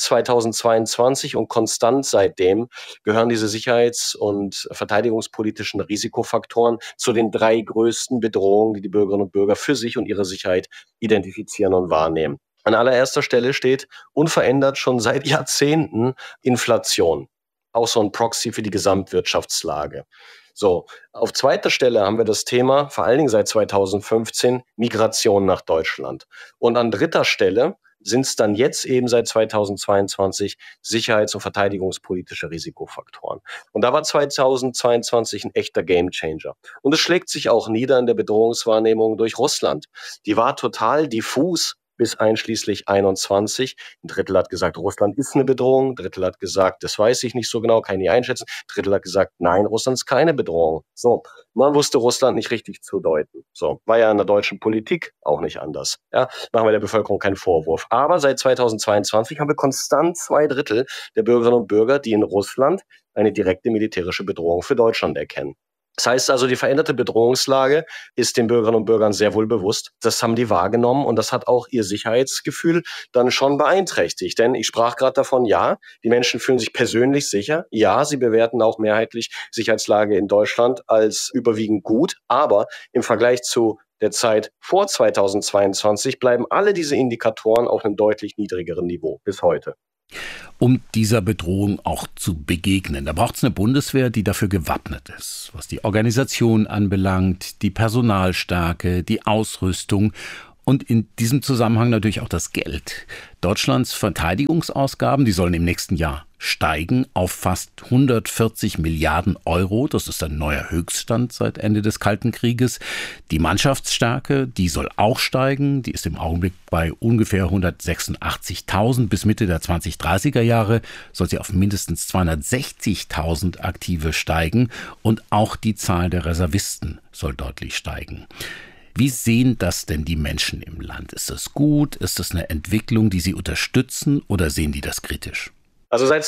2022 und konstant seitdem gehören diese sicherheits- und verteidigungspolitischen Risikofaktoren zu den 3 größten Bedrohungen, die die Bürgerinnen und Bürger für sich und ihre Sicherheit identifizieren und wahrnehmen. An allererster Stelle steht unverändert schon seit Jahrzehnten Inflation. Auch so ein Proxy für die Gesamtwirtschaftslage. So, auf zweiter Stelle haben wir das Thema, vor allen Dingen seit 2015, Migration nach Deutschland. Und an dritter Stelle sind es dann jetzt eben seit 2022 sicherheits- und verteidigungspolitische Risikofaktoren. Und da war 2022 ein echter Gamechanger. Und es schlägt sich auch nieder in der Bedrohungswahrnehmung durch Russland. Die war total diffus bis einschließlich 21. Ein Drittel hat gesagt, Russland ist eine Bedrohung. Ein Drittel hat gesagt, das weiß ich nicht so genau, kann ich nicht einschätzen. Ein Drittel hat gesagt, nein, Russland ist keine Bedrohung. So, man wusste Russland nicht richtig zu deuten. So, war ja in der deutschen Politik auch nicht anders. Ja, machen wir der Bevölkerung keinen Vorwurf. Aber seit 2022 haben wir konstant 2/3 der Bürgerinnen und Bürger, die in Russland eine direkte militärische Bedrohung für Deutschland erkennen. Das heißt also, die veränderte Bedrohungslage ist den Bürgerinnen und Bürgern sehr wohl bewusst. Das haben die wahrgenommen und das hat auch ihr Sicherheitsgefühl dann schon beeinträchtigt. Denn ich sprach gerade davon, ja, die Menschen fühlen sich persönlich sicher. Ja, sie bewerten auch mehrheitlich Sicherheitslage in Deutschland als überwiegend gut. Aber im Vergleich zu der Zeit vor 2022 bleiben alle diese Indikatoren auf einem deutlich niedrigeren Niveau bis heute. Um dieser Bedrohung auch zu begegnen, da braucht es eine Bundeswehr, die dafür gewappnet ist, was die Organisation anbelangt, die Personalstärke, die Ausrüstung und in diesem Zusammenhang natürlich auch das Geld. Deutschlands Verteidigungsausgaben, die sollen im nächsten Jahr steigen auf fast 140 Milliarden Euro. Das ist ein neuer Höchststand seit Ende des Kalten Krieges. Die Mannschaftsstärke, die soll auch steigen. Die ist im Augenblick bei ungefähr 186.000. Bis Mitte der 2030er Jahre soll sie auf mindestens 260.000 Aktive steigen. Und auch die Zahl der Reservisten soll deutlich steigen. Wie sehen das denn die Menschen im Land? Ist das gut? Ist das eine Entwicklung, die sie unterstützen, oder sehen die das kritisch? Also seit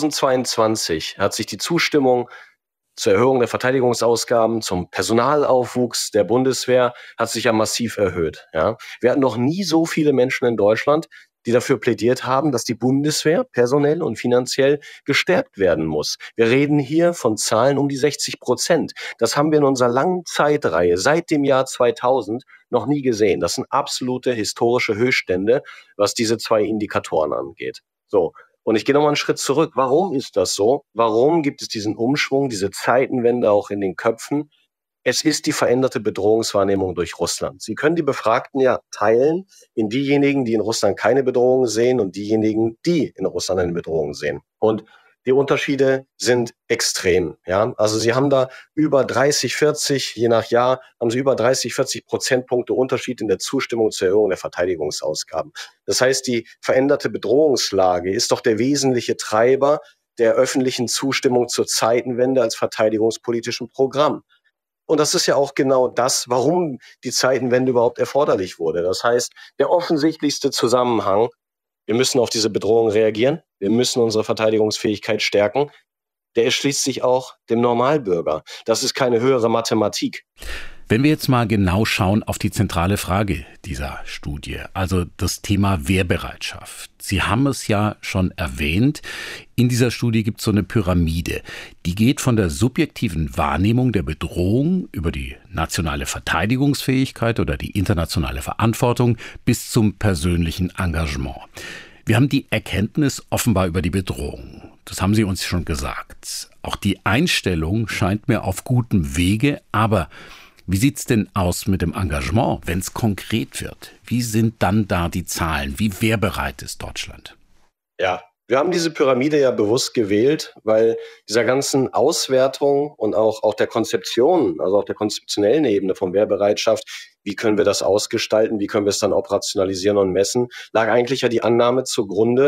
2022 hat sich die Zustimmung zur Erhöhung der Verteidigungsausgaben, zum Personalaufwuchs der Bundeswehr, hat sich ja massiv erhöht. Ja. Wir hatten noch nie so viele Menschen in Deutschland, die dafür plädiert haben, dass die Bundeswehr personell und finanziell gestärkt werden muss. Wir reden hier von Zahlen um die 60%. Das haben wir in unserer langen Zeitreihe seit dem Jahr 2000 noch nie gesehen. Das sind absolute historische Höchststände, was diese 2 Indikatoren angeht. So. Und ich gehe nochmal einen Schritt zurück. Warum ist das so? Warum gibt es diesen Umschwung, diese Zeitenwende auch in den Köpfen? Es ist die veränderte Bedrohungswahrnehmung durch Russland. Sie können die Befragten ja teilen in diejenigen, die in Russland keine Bedrohung sehen und diejenigen, die in Russland eine Bedrohung sehen. Und die Unterschiede sind extrem. Ja, also Sie haben da über 30, 40, je nach Jahr, haben Sie über 30, 40 Prozentpunkte Unterschied in der Zustimmung zur Erhöhung der Verteidigungsausgaben. Das heißt, die veränderte Bedrohungslage ist doch der wesentliche Treiber der öffentlichen Zustimmung zur Zeitenwende als verteidigungspolitischen Programm. Und das ist ja auch genau das, warum die Zeitenwende überhaupt erforderlich wurde. Das heißt, der offensichtlichste Zusammenhang: Wir müssen auf diese Bedrohung reagieren. Wir müssen unsere Verteidigungsfähigkeit stärken. Der erschließt sich auch dem Normalbürger. Das ist keine höhere Mathematik. Wenn wir jetzt mal genau schauen auf die zentrale Frage dieser Studie, also das Thema Wehrbereitschaft. Sie haben es ja schon erwähnt, in dieser Studie gibt es so eine Pyramide. Die geht von der subjektiven Wahrnehmung der Bedrohung über die nationale Verteidigungsfähigkeit oder die internationale Verantwortung bis zum persönlichen Engagement. Wir haben die Erkenntnis offenbar über die Bedrohung. Das haben Sie uns schon gesagt. Auch die Einstellung scheint mir auf gutem Wege, aber wie sieht's denn aus mit dem Engagement, wenn es konkret wird? Wie sind dann da die Zahlen? Wie wehrbereit ist Deutschland? Ja, wir haben diese Pyramide ja bewusst gewählt, weil dieser ganzen Auswertung und auch der Konzeption, also auch der konzeptionellen Ebene von Wehrbereitschaft, wie können wir das ausgestalten, wie können wir es dann operationalisieren und messen, lag eigentlich ja die Annahme zugrunde,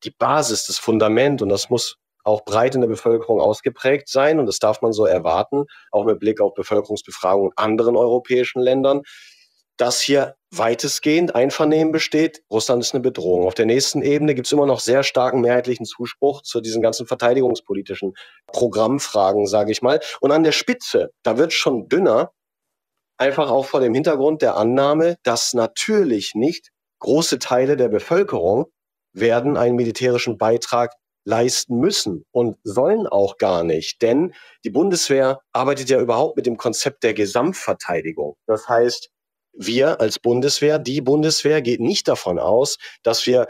die Basis, das Fundament, und das muss auch breit in der Bevölkerung ausgeprägt sein, und das darf man so erwarten, auch mit Blick auf Bevölkerungsbefragungen in anderen europäischen Ländern, dass hier weitestgehend Einvernehmen besteht. Russland ist eine Bedrohung. Auf der nächsten Ebene gibt es immer noch sehr starken mehrheitlichen Zuspruch zu diesen ganzen verteidigungspolitischen Programmfragen, sage ich mal. Und an der Spitze, da wird es schon dünner, einfach auch vor dem Hintergrund der Annahme, dass natürlich nicht große Teile der Bevölkerung werden einen militärischen Beitrag leisten müssen und sollen auch gar nicht. Denn die Bundeswehr arbeitet ja überhaupt mit dem Konzept der Gesamtverteidigung. Das heißt, wir als Bundeswehr, die Bundeswehr geht nicht davon aus, dass wir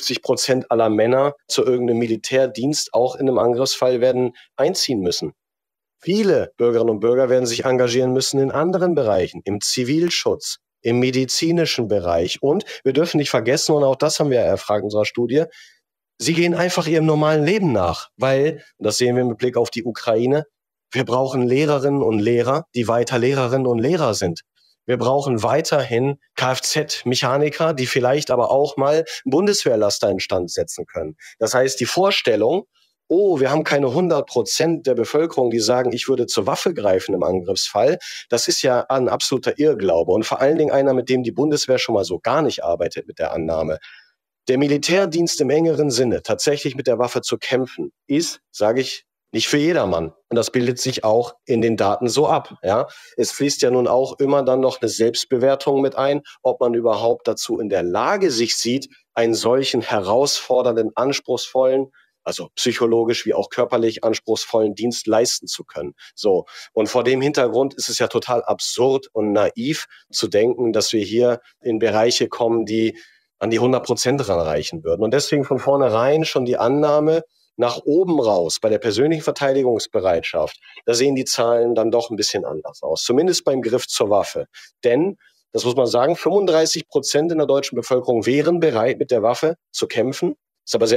50% aller Männer zu irgendeinem Militärdienst auch in einem Angriffsfall werden einziehen müssen. Viele Bürgerinnen und Bürger werden sich engagieren müssen in anderen Bereichen, im Zivilschutz, im medizinischen Bereich. Und wir dürfen nicht vergessen, und auch das haben wir erfragt in unserer Studie, sie gehen einfach ihrem normalen Leben nach, weil, und das sehen wir mit Blick auf die Ukraine, wir brauchen Lehrerinnen und Lehrer, die weiter Lehrerinnen und Lehrer sind. Wir brauchen weiterhin Kfz-Mechaniker, die vielleicht aber auch mal einen Bundeswehrlaster instand setzen können. Das heißt, die Vorstellung, wir haben keine 100% der Bevölkerung, die sagen, ich würde zur Waffe greifen im Angriffsfall, das ist ja ein absoluter Irrglaube. Und vor allen Dingen einer, mit dem die Bundeswehr schon mal so gar nicht arbeitet, mit der Annahme. Der Militärdienst im engeren Sinne, tatsächlich mit der Waffe zu kämpfen, ist, sage ich, nicht für jedermann. Und das bildet sich auch in den Daten so ab. Ja? Es fließt ja nun auch immer dann noch eine Selbstbewertung mit ein, ob man überhaupt dazu in der Lage sich sieht, einen solchen herausfordernden, anspruchsvollen, also psychologisch wie auch körperlich anspruchsvollen Dienst leisten zu können. So. Und vor dem Hintergrund ist es ja total absurd und naiv zu denken, dass wir hier in Bereiche kommen, die an die 100% ranreichen würden. Und deswegen von vornherein schon die Annahme, nach oben raus, bei der persönlichen Verteidigungsbereitschaft, da sehen die Zahlen dann doch ein bisschen anders aus. Zumindest beim Griff zur Waffe. Denn, das muss man sagen, 35% in der deutschen Bevölkerung wären bereit, mit der Waffe zu kämpfen. Ist aber sehr